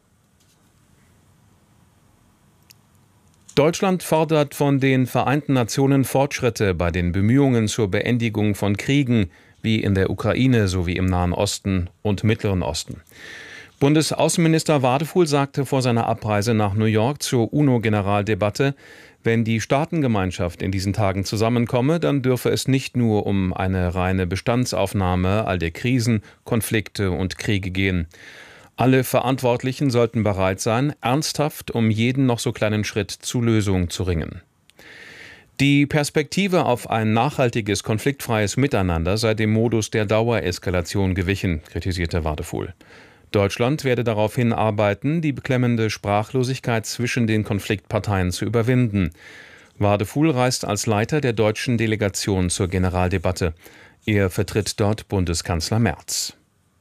Deutschland fordert von den Vereinten Nationen Fortschritte bei den Bemühungen zur Beendigung von Kriegen wie in der Ukraine sowie im Nahen Osten und Mittleren Osten. Bundesaußenminister Wadefuhl sagte vor seiner Abreise nach New York zur UNO-Generaldebatte, wenn die Staatengemeinschaft in diesen Tagen zusammenkomme, dann dürfe es nicht nur um eine reine Bestandsaufnahme all der Krisen, Konflikte und Kriege gehen. Alle Verantwortlichen sollten bereit sein, ernsthaft um jeden noch so kleinen Schritt zu Lösung zu ringen. Die Perspektive auf ein nachhaltiges, konfliktfreies Miteinander sei dem Modus der Dauereskalation gewichen, kritisierte Wadefuhl. Deutschland werde darauf hinarbeiten, die beklemmende Sprachlosigkeit zwischen den Konfliktparteien zu überwinden. Wadefuhl reist als Leiter der deutschen Delegation zur Generaldebatte. Er vertritt dort Bundeskanzler Merz.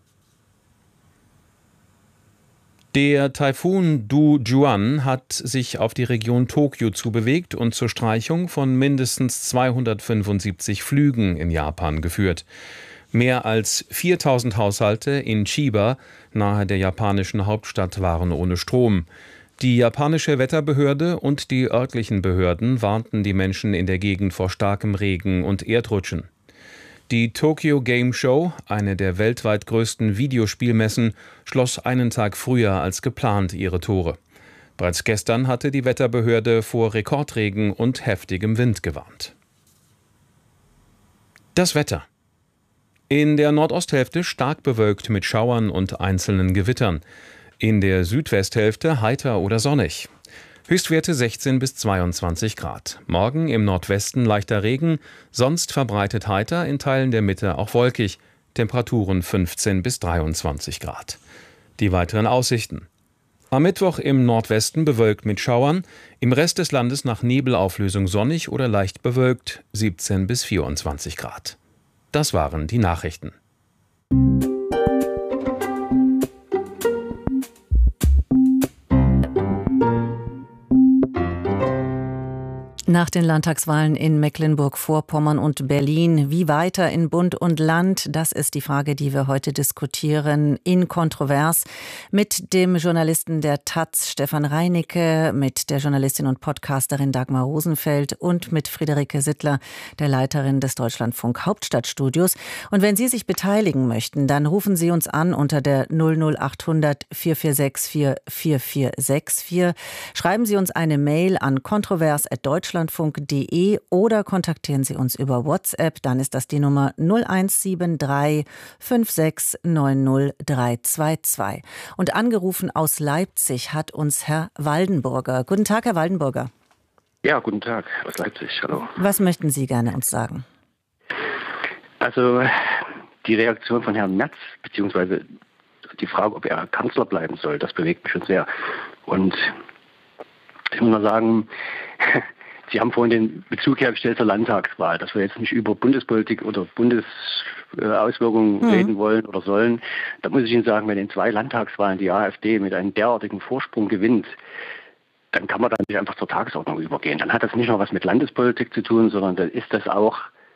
Der Taifun Du-Juan hat sich auf die Region Tokio zubewegt und zur Streichung von mindestens 275 Flügen in Japan geführt. Mehr als 4000 Haushalte in Chiba, nahe der japanischen Hauptstadt, waren ohne Strom. Die japanische Wetterbehörde und die örtlichen Behörden warnten die Menschen in der Gegend vor starkem Regen und Erdrutschen. Die Tokyo Game Show, eine der weltweit größten Videospielmessen, schloss einen Tag früher als geplant ihre Tore. Bereits gestern hatte die Wetterbehörde vor Rekordregen und heftigem Wind gewarnt. Das Wetter. In der Nordosthälfte stark bewölkt mit Schauern und einzelnen Gewittern. In der Südwesthälfte heiter oder sonnig. Höchstwerte 16 bis 22 Grad. Morgen im Nordwesten leichter Regen, sonst verbreitet heiter, in Teilen der Mitte auch wolkig. Temperaturen 15 bis 23 Grad. Die weiteren Aussichten. Am Mittwoch im Nordwesten bewölkt mit Schauern, im Rest des Landes nach Nebelauflösung sonnig oder leicht bewölkt, 17 bis 24 Grad. Das waren die Nachrichten. Nach den Landtagswahlen in Mecklenburg-Vorpommern und Berlin, wie weiter in Bund und Land? Das ist die Frage, die wir heute diskutieren in Kontrovers mit dem Journalisten der taz Stefan Reinicke, mit der Journalistin und Podcasterin Dagmar Rosenfeld und mit Friederike Sittler, der Leiterin des Deutschlandfunk Hauptstadtstudios. Und wenn Sie sich beteiligen möchten, dann rufen Sie uns an unter der 00800 4464 4464. Schreiben Sie uns eine Mail an kontrovers@deutschlandfunk.de oder kontaktieren Sie uns über WhatsApp, dann ist das die Nummer 0173 5690 322. Und angerufen aus Leipzig hat uns Herr Waldenburger. Guten Tag, Herr Waldenburger. Ja, guten Tag aus Leipzig, hallo. Was möchten Sie gerne uns sagen? Also die Reaktion von Herrn Merz, beziehungsweise die Frage, ob er Kanzler bleiben soll, das bewegt mich schon sehr. Und ich muss mal sagen, Sie haben vorhin den Bezug hergestellt zur Landtagswahl, dass wir jetzt nicht über Bundespolitik oder Bundesauswirkungen reden wollen oder sollen. Da muss ich Ihnen sagen, wenn in 2 Landtagswahlen die AfD mit einem derartigen Vorsprung gewinnt, dann kann man da nicht einfach zur Tagesordnung übergehen. Dann hat das nicht nur was mit Landespolitik zu tun, sondern dann ist das auch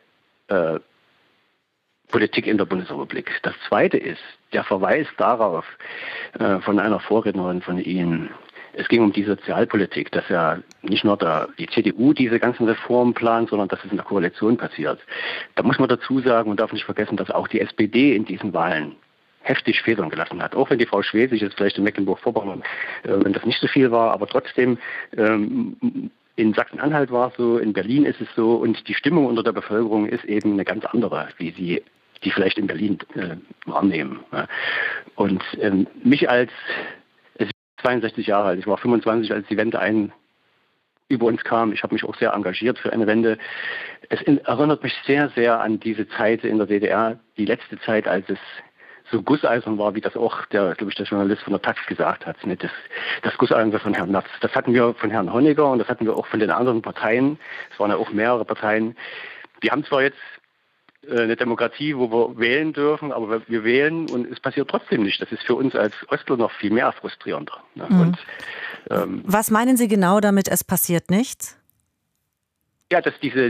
Politik in der Bundesrepublik. Das Zweite ist der Verweis darauf von einer Vorrednerin von Ihnen. Es ging um die Sozialpolitik, dass ja nicht nur die CDU diese ganzen Reformen plant, sondern dass es in der Koalition passiert. Da muss man dazu sagen und darf nicht vergessen, dass auch die SPD in diesen Wahlen heftig Federn gelassen hat. Auch wenn die Frau Schwesig jetzt vielleicht in Mecklenburg-Vorpommern, wenn das nicht so viel war, aber trotzdem in Sachsen-Anhalt war es so, in Berlin ist es so und die Stimmung unter der Bevölkerung ist eben eine ganz andere, wie sie die vielleicht in Berlin wahrnehmen. Und mich als 62 Jahre alt. Ich war 25, als die Wende über uns kam. Ich habe mich auch sehr engagiert für eine Wende. Es erinnert mich sehr, sehr an diese Zeit in der DDR, die letzte Zeit, als es so gusseisern war, wie das auch der Journalist von der taz gesagt hat. Das Gusseisern von Herrn Merz. Das hatten wir von Herrn Honecker und das hatten wir auch von den anderen Parteien. Es waren ja auch mehrere Parteien. Die haben zwar jetzt eine Demokratie, wo wir wählen dürfen, aber wir wählen und es passiert trotzdem nicht. Das ist für uns als Ostler noch viel mehr frustrierender. Und, was meinen Sie genau damit, es passiert nichts? Ja, dass diese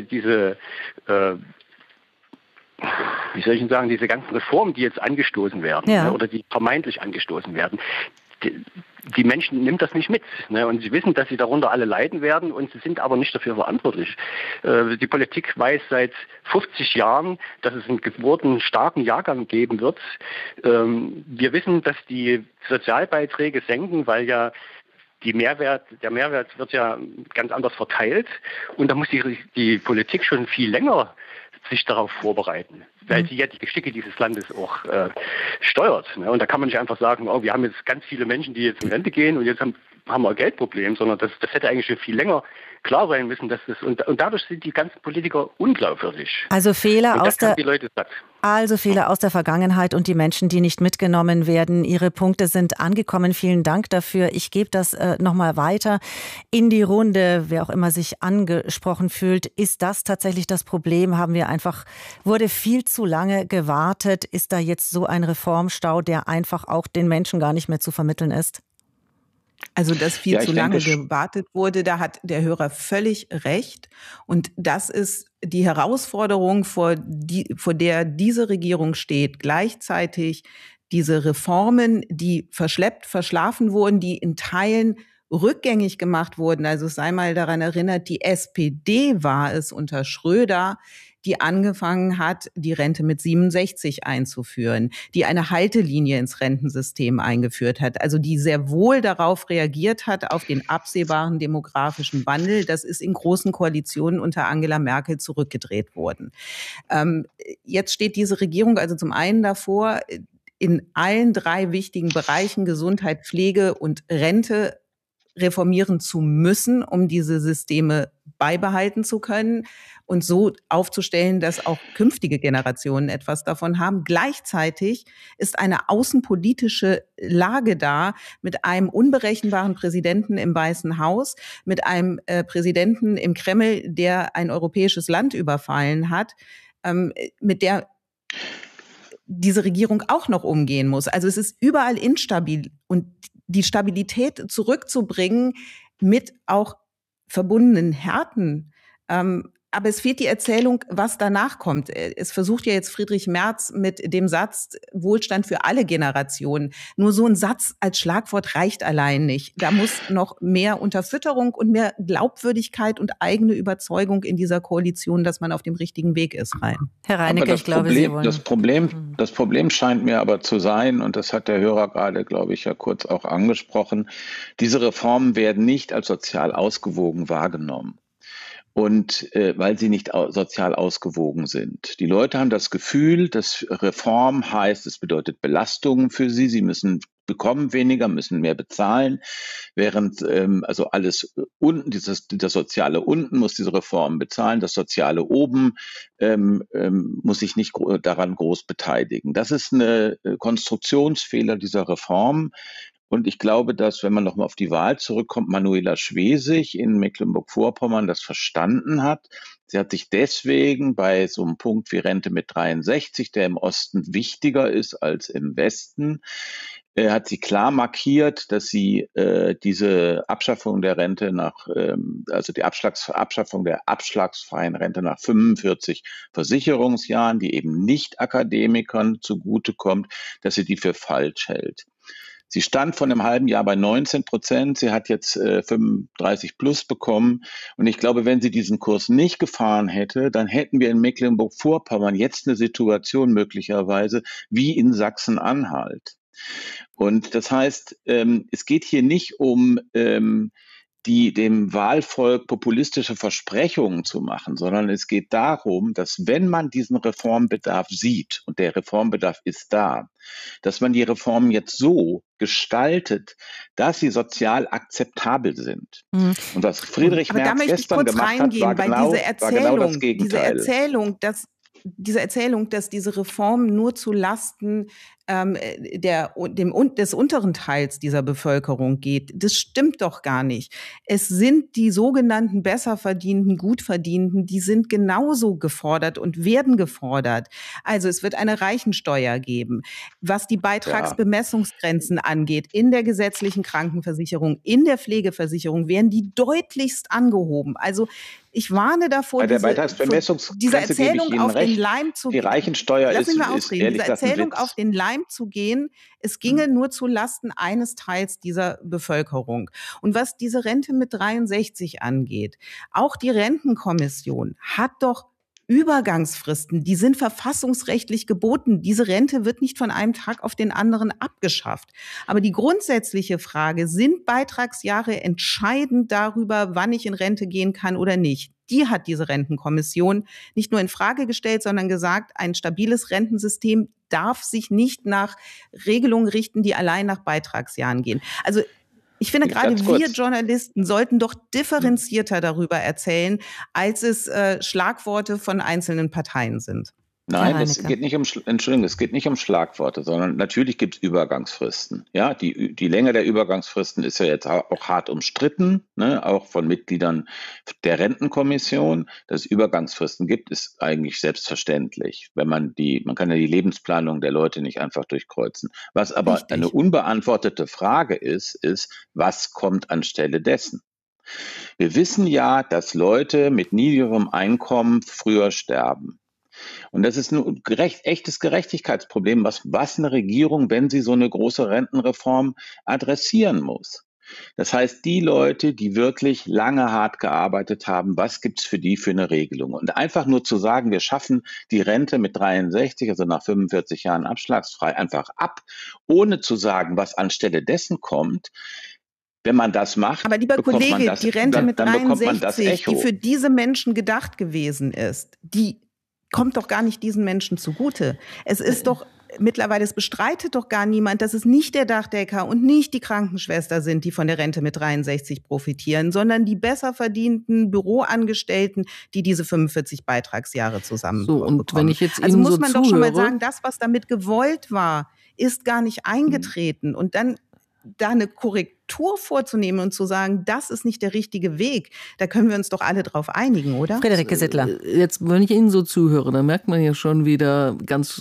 wie soll ich denn sagen, diese ganzen Reformen, die jetzt angestoßen werden oder die vermeintlich angestoßen werden, die Menschen nimmt das nicht mit. Und sie wissen, dass sie darunter alle leiden werden und sie sind aber nicht dafür verantwortlich. Die Politik weiß seit 50 Jahren, dass es einen geburtenstarken Jahrgang geben wird. Wir wissen, dass die Sozialbeiträge senken, weil ja der Mehrwert wird ja ganz anders verteilt und da muss die Politik schon viel länger sich darauf vorbereiten, weil sie ja die Geschicke dieses Landes auch steuert. Und da kann man nicht einfach sagen, wir haben jetzt ganz viele Menschen, die jetzt in Rente gehen und jetzt haben wir ein Geldproblem, sondern das hätte eigentlich schon viel länger klar sein müssen, dass das und dadurch sind die ganzen Politiker unglaubwürdig. Also Fehler aus der Vergangenheit und die Menschen, die nicht mitgenommen werden. Ihre Punkte sind angekommen. Vielen Dank dafür. Ich gebe das nochmal weiter in die Runde. Wer auch immer sich angesprochen fühlt, ist das tatsächlich das Problem? Wurde viel zu lange gewartet? Ist da jetzt so ein Reformstau, der einfach auch den Menschen gar nicht mehr zu vermitteln ist? Also, dass viel zu lange gewartet wurde, da hat der Hörer völlig recht. Und das ist die Herausforderung, vor der diese Regierung steht. Gleichzeitig diese Reformen, die verschlafen wurden, die in Teilen rückgängig gemacht wurden. Also es sei mal daran erinnert, die SPD war es unter Schröder, die angefangen hat, die Rente mit 67 einzuführen, die eine Haltelinie ins Rentensystem eingeführt hat, also die sehr wohl darauf reagiert hat, auf den absehbaren demografischen Wandel. Das ist in großen Koalitionen unter Angela Merkel zurückgedreht worden. Jetzt steht diese Regierung also zum einen davor, in allen 3 wichtigen Bereichen Gesundheit, Pflege und Rente reformieren zu müssen, um diese Systeme beibehalten zu können und so aufzustellen, dass auch künftige Generationen etwas davon haben. Gleichzeitig ist eine außenpolitische Lage da mit einem unberechenbaren Präsidenten im Weißen Haus, mit einem Präsidenten im Kreml, der ein europäisches Land überfallen hat, mit der diese Regierung auch noch umgehen muss. Also es ist überall instabil und die Stabilität zurückzubringen mit auch verbundenen Härten. Aber es fehlt die Erzählung, was danach kommt. Es versucht ja jetzt Friedrich Merz mit dem Satz Wohlstand für alle Generationen. Nur so ein Satz als Schlagwort reicht allein nicht. Da muss noch mehr Unterfütterung und mehr Glaubwürdigkeit und eigene Überzeugung in dieser Koalition, dass man auf dem richtigen Weg ist, rein. Herr Reinecke, ich glaube, Sie wollen... Das Problem scheint mir aber zu sein, und das hat der Hörer gerade, glaube ich, ja kurz auch angesprochen, diese Reformen werden nicht als sozial ausgewogen wahrgenommen. Und weil sie nicht sozial ausgewogen sind. Die Leute haben das Gefühl, dass Reform heißt, es bedeutet Belastungen für sie. Sie bekommen weniger, müssen mehr bezahlen, während also alles unten, das Soziale unten muss diese Reform bezahlen, das Soziale oben muss sich nicht daran groß beteiligen. Das ist ein Konstruktionsfehler dieser Reform. Und ich glaube, dass, wenn man nochmal auf die Wahl zurückkommt, Manuela Schwesig in Mecklenburg-Vorpommern das verstanden hat. Sie hat sich deswegen bei so einem Punkt wie Rente mit 63, der im Osten wichtiger ist als im Westen, hat sie klar markiert, dass sie diese Abschaffung der Rente also die Abschaffung der abschlagsfreien Rente nach 45 Versicherungsjahren, die eben nicht Akademikern zugutekommt, dass sie die für falsch hält. Sie stand vor einem halben Jahr bei 19%. Sie hat jetzt 35 plus bekommen. Und ich glaube, wenn sie diesen Kurs nicht gefahren hätte, dann hätten wir in Mecklenburg-Vorpommern jetzt eine Situation möglicherweise wie in Sachsen-Anhalt. Und das heißt, es geht hier nicht um dem Wahlvolk populistische Versprechungen zu machen, sondern es geht darum, dass wenn man diesen Reformbedarf sieht, und der Reformbedarf ist da, dass man die Reformen jetzt so gestaltet, dass sie sozial akzeptabel sind. Und was Friedrich Merz gestern gemacht hat, war genau das Gegenteil. Diese Erzählung, dass diese Reform nur zu Lasten des unteren Teils dieser Bevölkerung geht, das stimmt doch gar nicht. Es sind die sogenannten Besserverdienten, Gutverdienten, die sind genauso gefordert und werden gefordert. Also es wird eine Reichensteuer geben. Was die Beitragsbemessungsgrenzen angeht, in der gesetzlichen Krankenversicherung, in der Pflegeversicherung, werden die deutlichst angehoben. Also ich warne davor, bei der Beitragsbemessungsgrenze diese Erzählung auf den Leim zu gehen. Die Reichensteuer ist ehrlich diese Erzählung auf den Leim zu gehen, es ginge nur zu Lasten eines Teils dieser Bevölkerung. Und was diese Rente mit 63 angeht, auch die Rentenkommission hat doch Übergangsfristen, die sind verfassungsrechtlich geboten. Diese Rente wird nicht von einem Tag auf den anderen abgeschafft. Aber die grundsätzliche Frage, sind Beitragsjahre entscheidend darüber, wann ich in Rente gehen kann oder nicht? Die hat diese Rentenkommission nicht nur in Frage gestellt, sondern gesagt, ein stabiles Rentensystem darf sich nicht nach Regelungen richten, die allein nach Beitragsjahren gehen. Also ich finde, gerade wir Journalisten sollten doch differenzierter darüber erzählen, als es Schlagworte von einzelnen Parteien sind. Nein, es geht nicht um Schlagworte, sondern natürlich gibt es Übergangsfristen. Ja, die Länge der Übergangsfristen ist ja jetzt auch hart umstritten, ne, auch von Mitgliedern der Rentenkommission. Dass es Übergangsfristen gibt, ist eigentlich selbstverständlich. Man kann ja die Lebensplanung der Leute nicht einfach durchkreuzen. Was aber eine unbeantwortete Frage ist, was kommt anstelle dessen? Wir wissen ja, dass Leute mit niedrigerem Einkommen früher sterben. Und das ist ein echtes Gerechtigkeitsproblem, was eine Regierung, wenn sie so eine große Rentenreform adressieren muss. Das heißt, die Leute, die wirklich lange hart gearbeitet haben, was gibt's für die für eine Regelung? Und einfach nur zu sagen, wir schaffen die Rente mit 63, also nach 45 Jahren abschlagsfrei, einfach ab, ohne zu sagen, was anstelle dessen kommt. Wenn man das macht, aber lieber Kollege, die Rente mit 63, die für diese Menschen gedacht gewesen ist, die kommt doch gar nicht diesen Menschen zugute. Es ist doch mittlerweile, es bestreitet doch gar niemand, dass es nicht der Dachdecker und nicht die Krankenschwester sind, die von der Rente mit 63 profitieren, sondern die besser verdienten Büroangestellten, die diese 45 Beitragsjahre zusammen bekommen. Und wenn ich jetzt also Ihnen muss so man zuhöre, doch schon mal sagen, das, was damit gewollt war, ist gar nicht eingetreten. Und dann da eine Korrektur vorzunehmen und zu sagen, das ist nicht der richtige Weg, da können wir uns doch alle drauf einigen, oder? Friederike Sittler. Jetzt, wenn ich Ihnen so zuhöre, dann merkt man ja schon wieder ganz,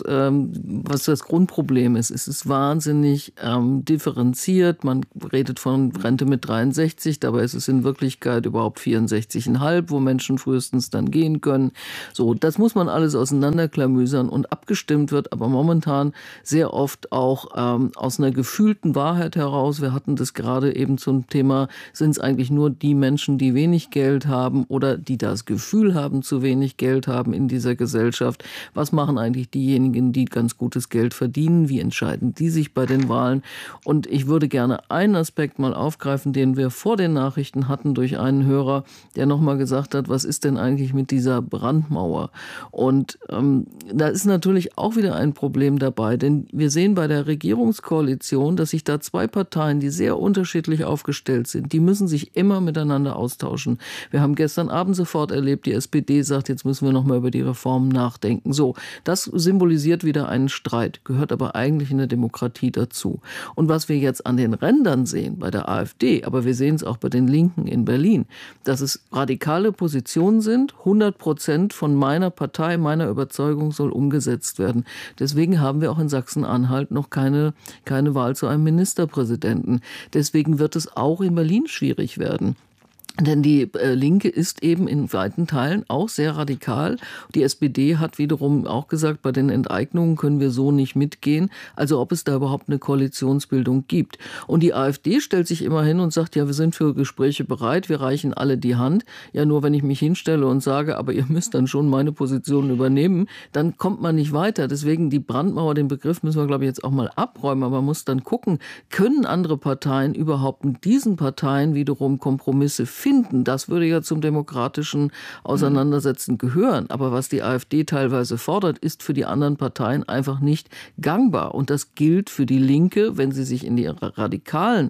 was das Grundproblem ist. Es ist wahnsinnig differenziert. Man redet von Rente mit 63, dabei ist es in Wirklichkeit überhaupt 64,5, wo Menschen frühestens dann gehen können. So, das muss man alles auseinanderklamüsern und abgestimmt wird, aber momentan sehr oft auch aus einer gefühlten Wahrheit heraus. Wir hatten das gerade eben zum Thema, sind es eigentlich nur die Menschen, die wenig Geld haben oder die das Gefühl haben, zu wenig Geld haben in dieser Gesellschaft? Was machen eigentlich diejenigen, die ganz gutes Geld verdienen? Wie entscheiden die sich bei den Wahlen? Und ich würde gerne einen Aspekt mal aufgreifen, den wir vor den Nachrichten hatten durch einen Hörer, der nochmal gesagt hat, was ist denn eigentlich mit dieser Brandmauer? Und da ist natürlich auch wieder ein Problem dabei, denn wir sehen bei der Regierungskoalition, dass sich da zwei Parteien, die sehr unterschiedlich aufgestellt sind, die müssen sich immer miteinander austauschen. Wir haben gestern Abend sofort erlebt, die SPD sagt, jetzt müssen wir noch mal über die Reformen nachdenken. So, das symbolisiert wieder einen Streit, gehört aber eigentlich in der Demokratie dazu. Und was wir jetzt an den Rändern sehen, bei der AfD, aber wir sehen es auch bei den Linken in Berlin, dass es radikale Positionen sind, 100% von meiner Partei, meiner Überzeugung soll umgesetzt werden. Deswegen haben wir auch in Sachsen-Anhalt noch keine Wahl zu einem Ministerpräsidenten. Deswegen wird es auch in Berlin schwierig werden. Denn die Linke ist eben in weiten Teilen auch sehr radikal. Die SPD hat wiederum auch gesagt, bei den Enteignungen können wir so nicht mitgehen. Also ob es da überhaupt eine Koalitionsbildung gibt. Und die AfD stellt sich immer hin und sagt, ja, wir sind für Gespräche bereit, wir reichen alle die Hand. Ja, nur wenn ich mich hinstelle und sage, aber ihr müsst dann schon meine Position übernehmen, dann kommt man nicht weiter. Deswegen die Brandmauer, den Begriff müssen wir, glaube ich, jetzt auch mal abräumen. Aber man muss dann gucken, können andere Parteien überhaupt mit diesen Parteien wiederum Kompromisse finden? Das würde ja zum demokratischen Auseinandersetzen gehören. Aber was die AfD teilweise fordert, ist für die anderen Parteien einfach nicht gangbar. Und das gilt für die Linke, wenn sie sich in die radikalen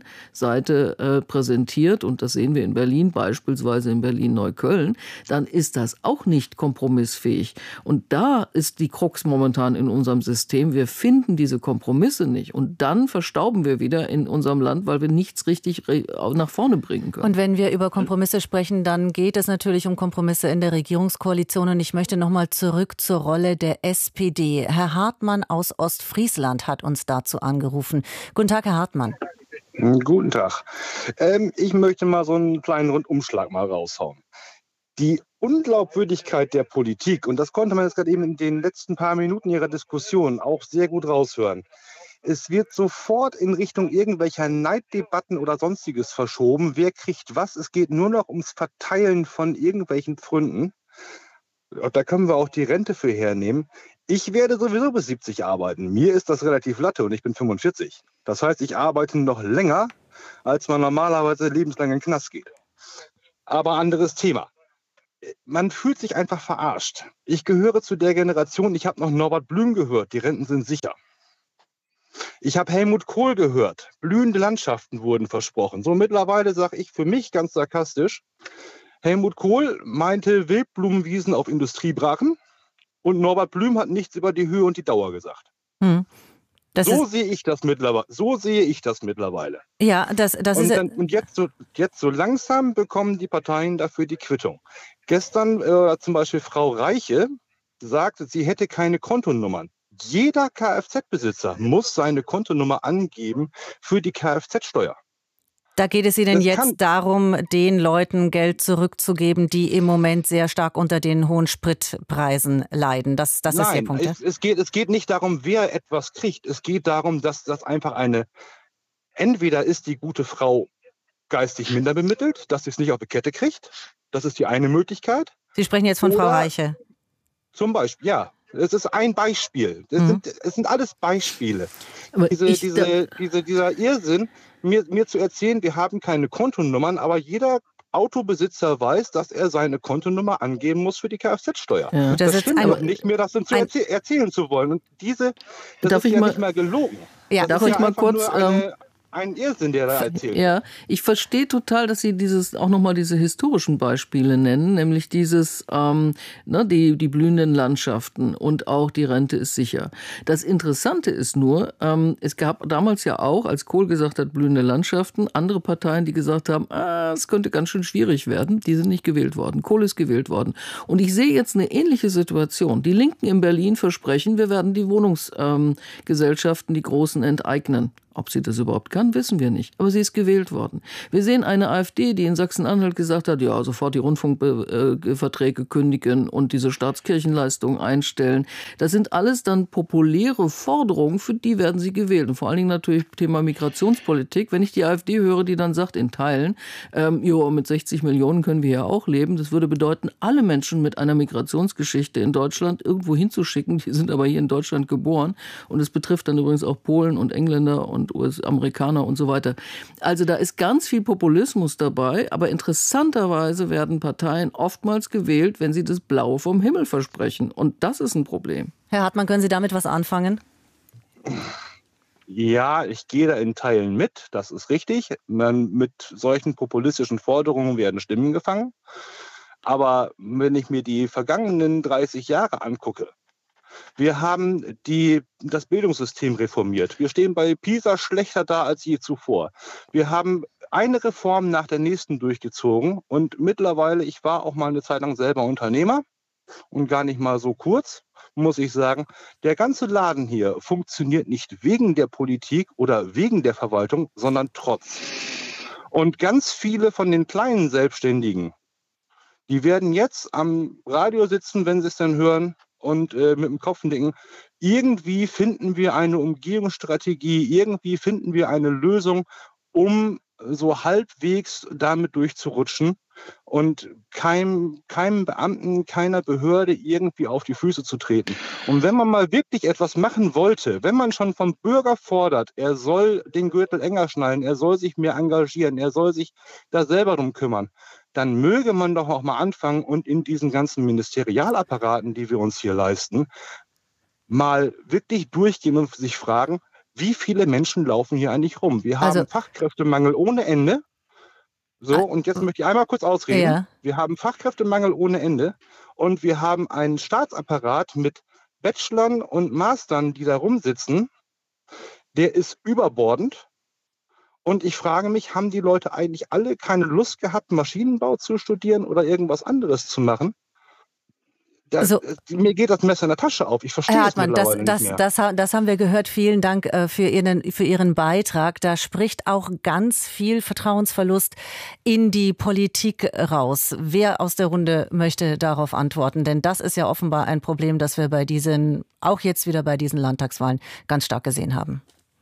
Seite präsentiert. Und das sehen wir in Berlin, beispielsweise in Berlin-Neukölln. Dann ist das auch nicht kompromissfähig. Und da ist die Krux momentan in unserem System. Wir finden diese Kompromisse nicht. Und dann verstauben wir wieder in unserem Land, weil wir nichts richtig nach vorne bringen können. Und wenn wir über Kompromisse sprechen, dann geht es natürlich um Kompromisse in der Regierungskoalition. Und ich möchte noch mal zurück zur Rolle der SPD. Herr Hartmann aus Ostfriesland hat uns dazu angerufen. Guten Tag, Herr Hartmann. Guten Tag. Ich möchte mal so einen kleinen Rundumschlag mal raushauen. Die Unglaubwürdigkeit der Politik, und das konnte man jetzt gerade eben in den letzten paar Minuten Ihrer Diskussion auch sehr gut raushören. Es wird sofort in Richtung irgendwelcher Neiddebatten oder Sonstiges verschoben. Wer kriegt was? Es geht nur noch ums Verteilen von irgendwelchen Pfründen. Da können wir auch die Rente für hernehmen. Ich werde sowieso bis 70 arbeiten. Mir ist das relativ Latte und ich bin 45. Das heißt, ich arbeite noch länger, als man normalerweise lebenslang in den Knast geht. Aber anderes Thema. Man fühlt sich einfach verarscht. Ich gehöre zu der Generation, ich habe noch Norbert Blüm gehört, die Renten sind sicher. Ich habe Helmut Kohl gehört. Blühende Landschaften wurden versprochen. So mittlerweile sage ich für mich ganz sarkastisch, Helmut Kohl meinte Wildblumenwiesen auf Industriebrachen und Norbert Blüm hat nichts über die Höhe und die Dauer gesagt. So sehe ich das mittlerweile. Ja, das ist... Und jetzt so langsam bekommen die Parteien dafür die Quittung. Gestern zum Beispiel Frau Reiche sagte, sie hätte keine Kontonummern. Jeder Kfz-Besitzer muss seine Kontonummer angeben für die Kfz-Steuer. Da geht es Ihnen jetzt darum, den Leuten Geld zurückzugeben, die im Moment sehr stark unter den hohen Spritpreisen leiden. Das ist Ihr Punkt. Nein, es geht nicht darum, wer etwas kriegt. Es geht darum, dass das einfach entweder ist die gute Frau geistig minder bemittelt, dass sie es nicht auf die Kette kriegt. Das ist die eine Möglichkeit. Sie sprechen jetzt von Frau Reiche. Zum Beispiel, ja. Es ist ein Beispiel. Es sind alles Beispiele. Dieser Irrsinn, mir zu erzählen, wir haben keine Kontonummern, aber jeder Autobesitzer weiß, dass er seine Kontonummer angeben muss für die Kfz-Steuer. Ja. Das stimmt aber nicht, mir das erzählen zu wollen. Und das ist ja nicht mal gelogen. Ja, darf ich mal kurz... Ein Irrsinn, der da erzählt. Ja, ich verstehe total, dass Sie auch nochmal diese historischen Beispiele nennen, nämlich dieses, die blühenden Landschaften und auch die Rente ist sicher. Das Interessante ist nur, es gab damals ja auch, als Kohl gesagt hat, blühende Landschaften, andere Parteien, die gesagt haben, es könnte ganz schön schwierig werden, die sind nicht gewählt worden. Kohl ist gewählt worden. Und ich sehe jetzt eine ähnliche Situation. Die Linken in Berlin versprechen, wir werden die Wohnungsgesellschaften, die Großen, enteignen. Ob sie das überhaupt kann, wissen wir nicht. Aber sie ist gewählt worden. Wir sehen eine AfD, die in Sachsen-Anhalt gesagt hat, ja, sofort die Rundfunkverträge kündigen und diese Staatskirchenleistungen einstellen. Das sind alles dann populäre Forderungen, für die werden sie gewählt. Und vor allen Dingen natürlich Thema Migrationspolitik. Wenn ich die AfD höre, die dann sagt in Teilen, mit 60 Millionen können wir ja auch leben. Das würde bedeuten, alle Menschen mit einer Migrationsgeschichte in Deutschland irgendwo hinzuschicken. Die sind aber hier in Deutschland geboren. Und es betrifft dann übrigens auch Polen und Engländer und US-Amerikaner und so weiter. Also da ist ganz viel Populismus dabei, aber interessanterweise werden Parteien oftmals gewählt, wenn sie das Blaue vom Himmel versprechen. Und das ist ein Problem. Herr Hartmann, können Sie damit was anfangen? Ja, ich gehe da in Teilen mit, das ist richtig. Mit solchen populistischen Forderungen werden Stimmen gefangen. Aber wenn ich mir die vergangenen 30 Jahre angucke, wir haben das Bildungssystem reformiert. Wir stehen bei PISA schlechter da als je zuvor. Wir haben eine Reform nach der nächsten durchgezogen und mittlerweile, ich war auch mal eine Zeit lang selber Unternehmer und gar nicht mal so kurz, muss ich sagen, der ganze Laden hier funktioniert nicht wegen der Politik oder wegen der Verwaltung, sondern trotz. Und ganz viele von den kleinen Selbstständigen, die werden jetzt am Radio sitzen, wenn sie es dann hören, und mit dem Kopf denken, irgendwie finden wir eine Umgehungsstrategie, irgendwie finden wir eine Lösung, um so halbwegs damit durchzurutschen und keinem Beamten, keiner Behörde irgendwie auf die Füße zu treten. Und wenn man mal wirklich etwas machen wollte, wenn man schon vom Bürger fordert, er soll den Gürtel enger schnallen, er soll sich mehr engagieren, er soll sich da selber drum kümmern, dann möge man doch auch mal anfangen und in diesen ganzen Ministerialapparaten, die wir uns hier leisten, mal wirklich durchgehen und sich fragen, wie viele Menschen laufen hier eigentlich rum? Wir haben Fachkräftemangel ohne Ende. So, und jetzt möchte ich einmal kurz ausreden. Ja. Wir haben Fachkräftemangel ohne Ende und wir haben einen Staatsapparat mit Bachelorn und Mastern, die da rumsitzen, der ist überbordend. Und ich frage mich, haben die Leute eigentlich alle keine Lust gehabt, Maschinenbau zu studieren oder irgendwas anderes zu machen? Mir geht das Messer in der Tasche auf. Ich verstehe es mittlerweile nicht mehr. Das haben wir gehört. Vielen Dank für Ihren Beitrag. Da spricht auch ganz viel Vertrauensverlust in die Politik raus. Wer aus der Runde möchte darauf antworten? Denn das ist ja offenbar ein Problem, das wir auch jetzt wieder bei diesen Landtagswahlen ganz stark gesehen haben.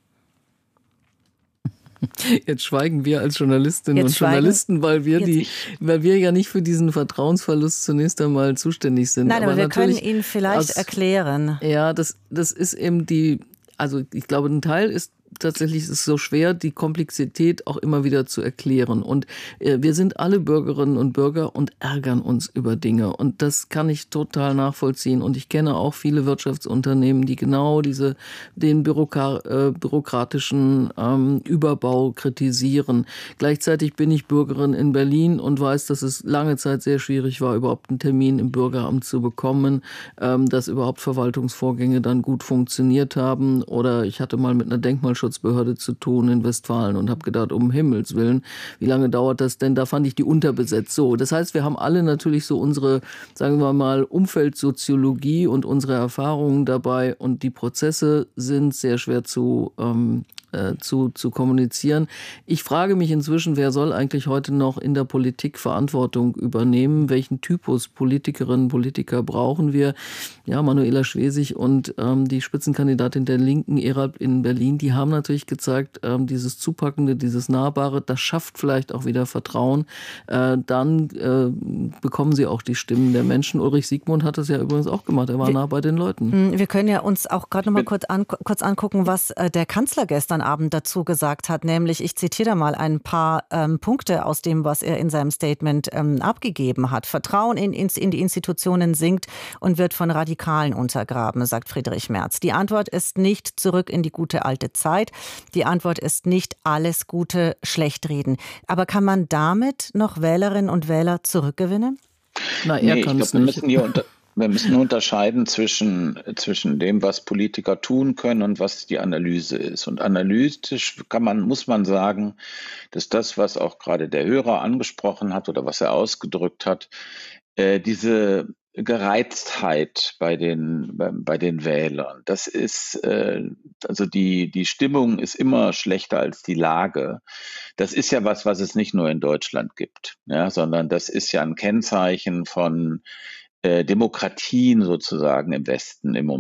Jetzt schweigen wir als Journalistinnen und Journalisten, weil wir ja nicht für diesen Vertrauensverlust zunächst einmal zuständig sind. Nein, aber wir können ihn vielleicht erklären. Ja, das ist eben ich glaube, ein Teil ist tatsächlich, ist es so schwer, die Komplexität auch immer wieder zu erklären. Und wir sind alle Bürgerinnen und Bürger und ärgern uns über Dinge. Und das kann ich total nachvollziehen. Und ich kenne auch viele Wirtschaftsunternehmen, die genau den bürokratischen Überbau kritisieren. Gleichzeitig bin ich Bürgerin in Berlin und weiß, dass es lange Zeit sehr schwierig war, überhaupt einen Termin im Bürgeramt zu bekommen, dass überhaupt Verwaltungsvorgänge dann gut funktioniert haben. Oder ich hatte mal mit einer Denkmalschutzbehörde zu tun in Westfalen und habe gedacht, um Himmels Willen, wie lange dauert das denn? Da fand ich die unterbesetzt. So, das heißt, wir haben alle natürlich so unsere, sagen wir mal, Umfeldsoziologie und unsere Erfahrungen dabei und die Prozesse sind sehr schwer zu zu kommunizieren. Ich frage mich inzwischen, wer soll eigentlich heute noch in der Politik Verantwortung übernehmen? Welchen Typus Politikerinnen und Politiker brauchen wir? Ja, Manuela Schwesig und die Spitzenkandidatin der Linken, Erhard in Berlin, die haben natürlich gezeigt, dieses Zupackende, dieses Nahbare, das schafft vielleicht auch wieder Vertrauen. Dann bekommen sie auch die Stimmen der Menschen. Ulrich Siegmund hat das ja übrigens auch gemacht. Er war nah bei den Leuten. Wir können ja uns auch gerade noch mal kurz angucken, was der Kanzler gestern Abend dazu gesagt hat. Nämlich, ich zitiere da mal ein paar Punkte aus dem, was er in seinem Statement abgegeben hat. Vertrauen in die Institutionen sinkt und wird von Radikalen untergraben, sagt Friedrich Merz. Die Antwort ist nicht zurück in die gute alte Zeit. Die Antwort ist nicht alles Gute schlecht reden. Aber kann man damit noch Wählerinnen und Wähler zurückgewinnen? Na, er kann es nicht. Wir müssen unterscheiden zwischen dem, was Politiker tun können und was die Analyse ist. Und analytisch muss man sagen, dass das, was auch gerade der Hörer angesprochen hat oder was er ausgedrückt hat, diese Gereiztheit bei den Wählern, das ist, also die Stimmung ist immer schlechter als die Lage. Das ist ja was es nicht nur in Deutschland gibt, ja, sondern das ist ja ein Kennzeichen von Demokratien sozusagen im Westen im Moment.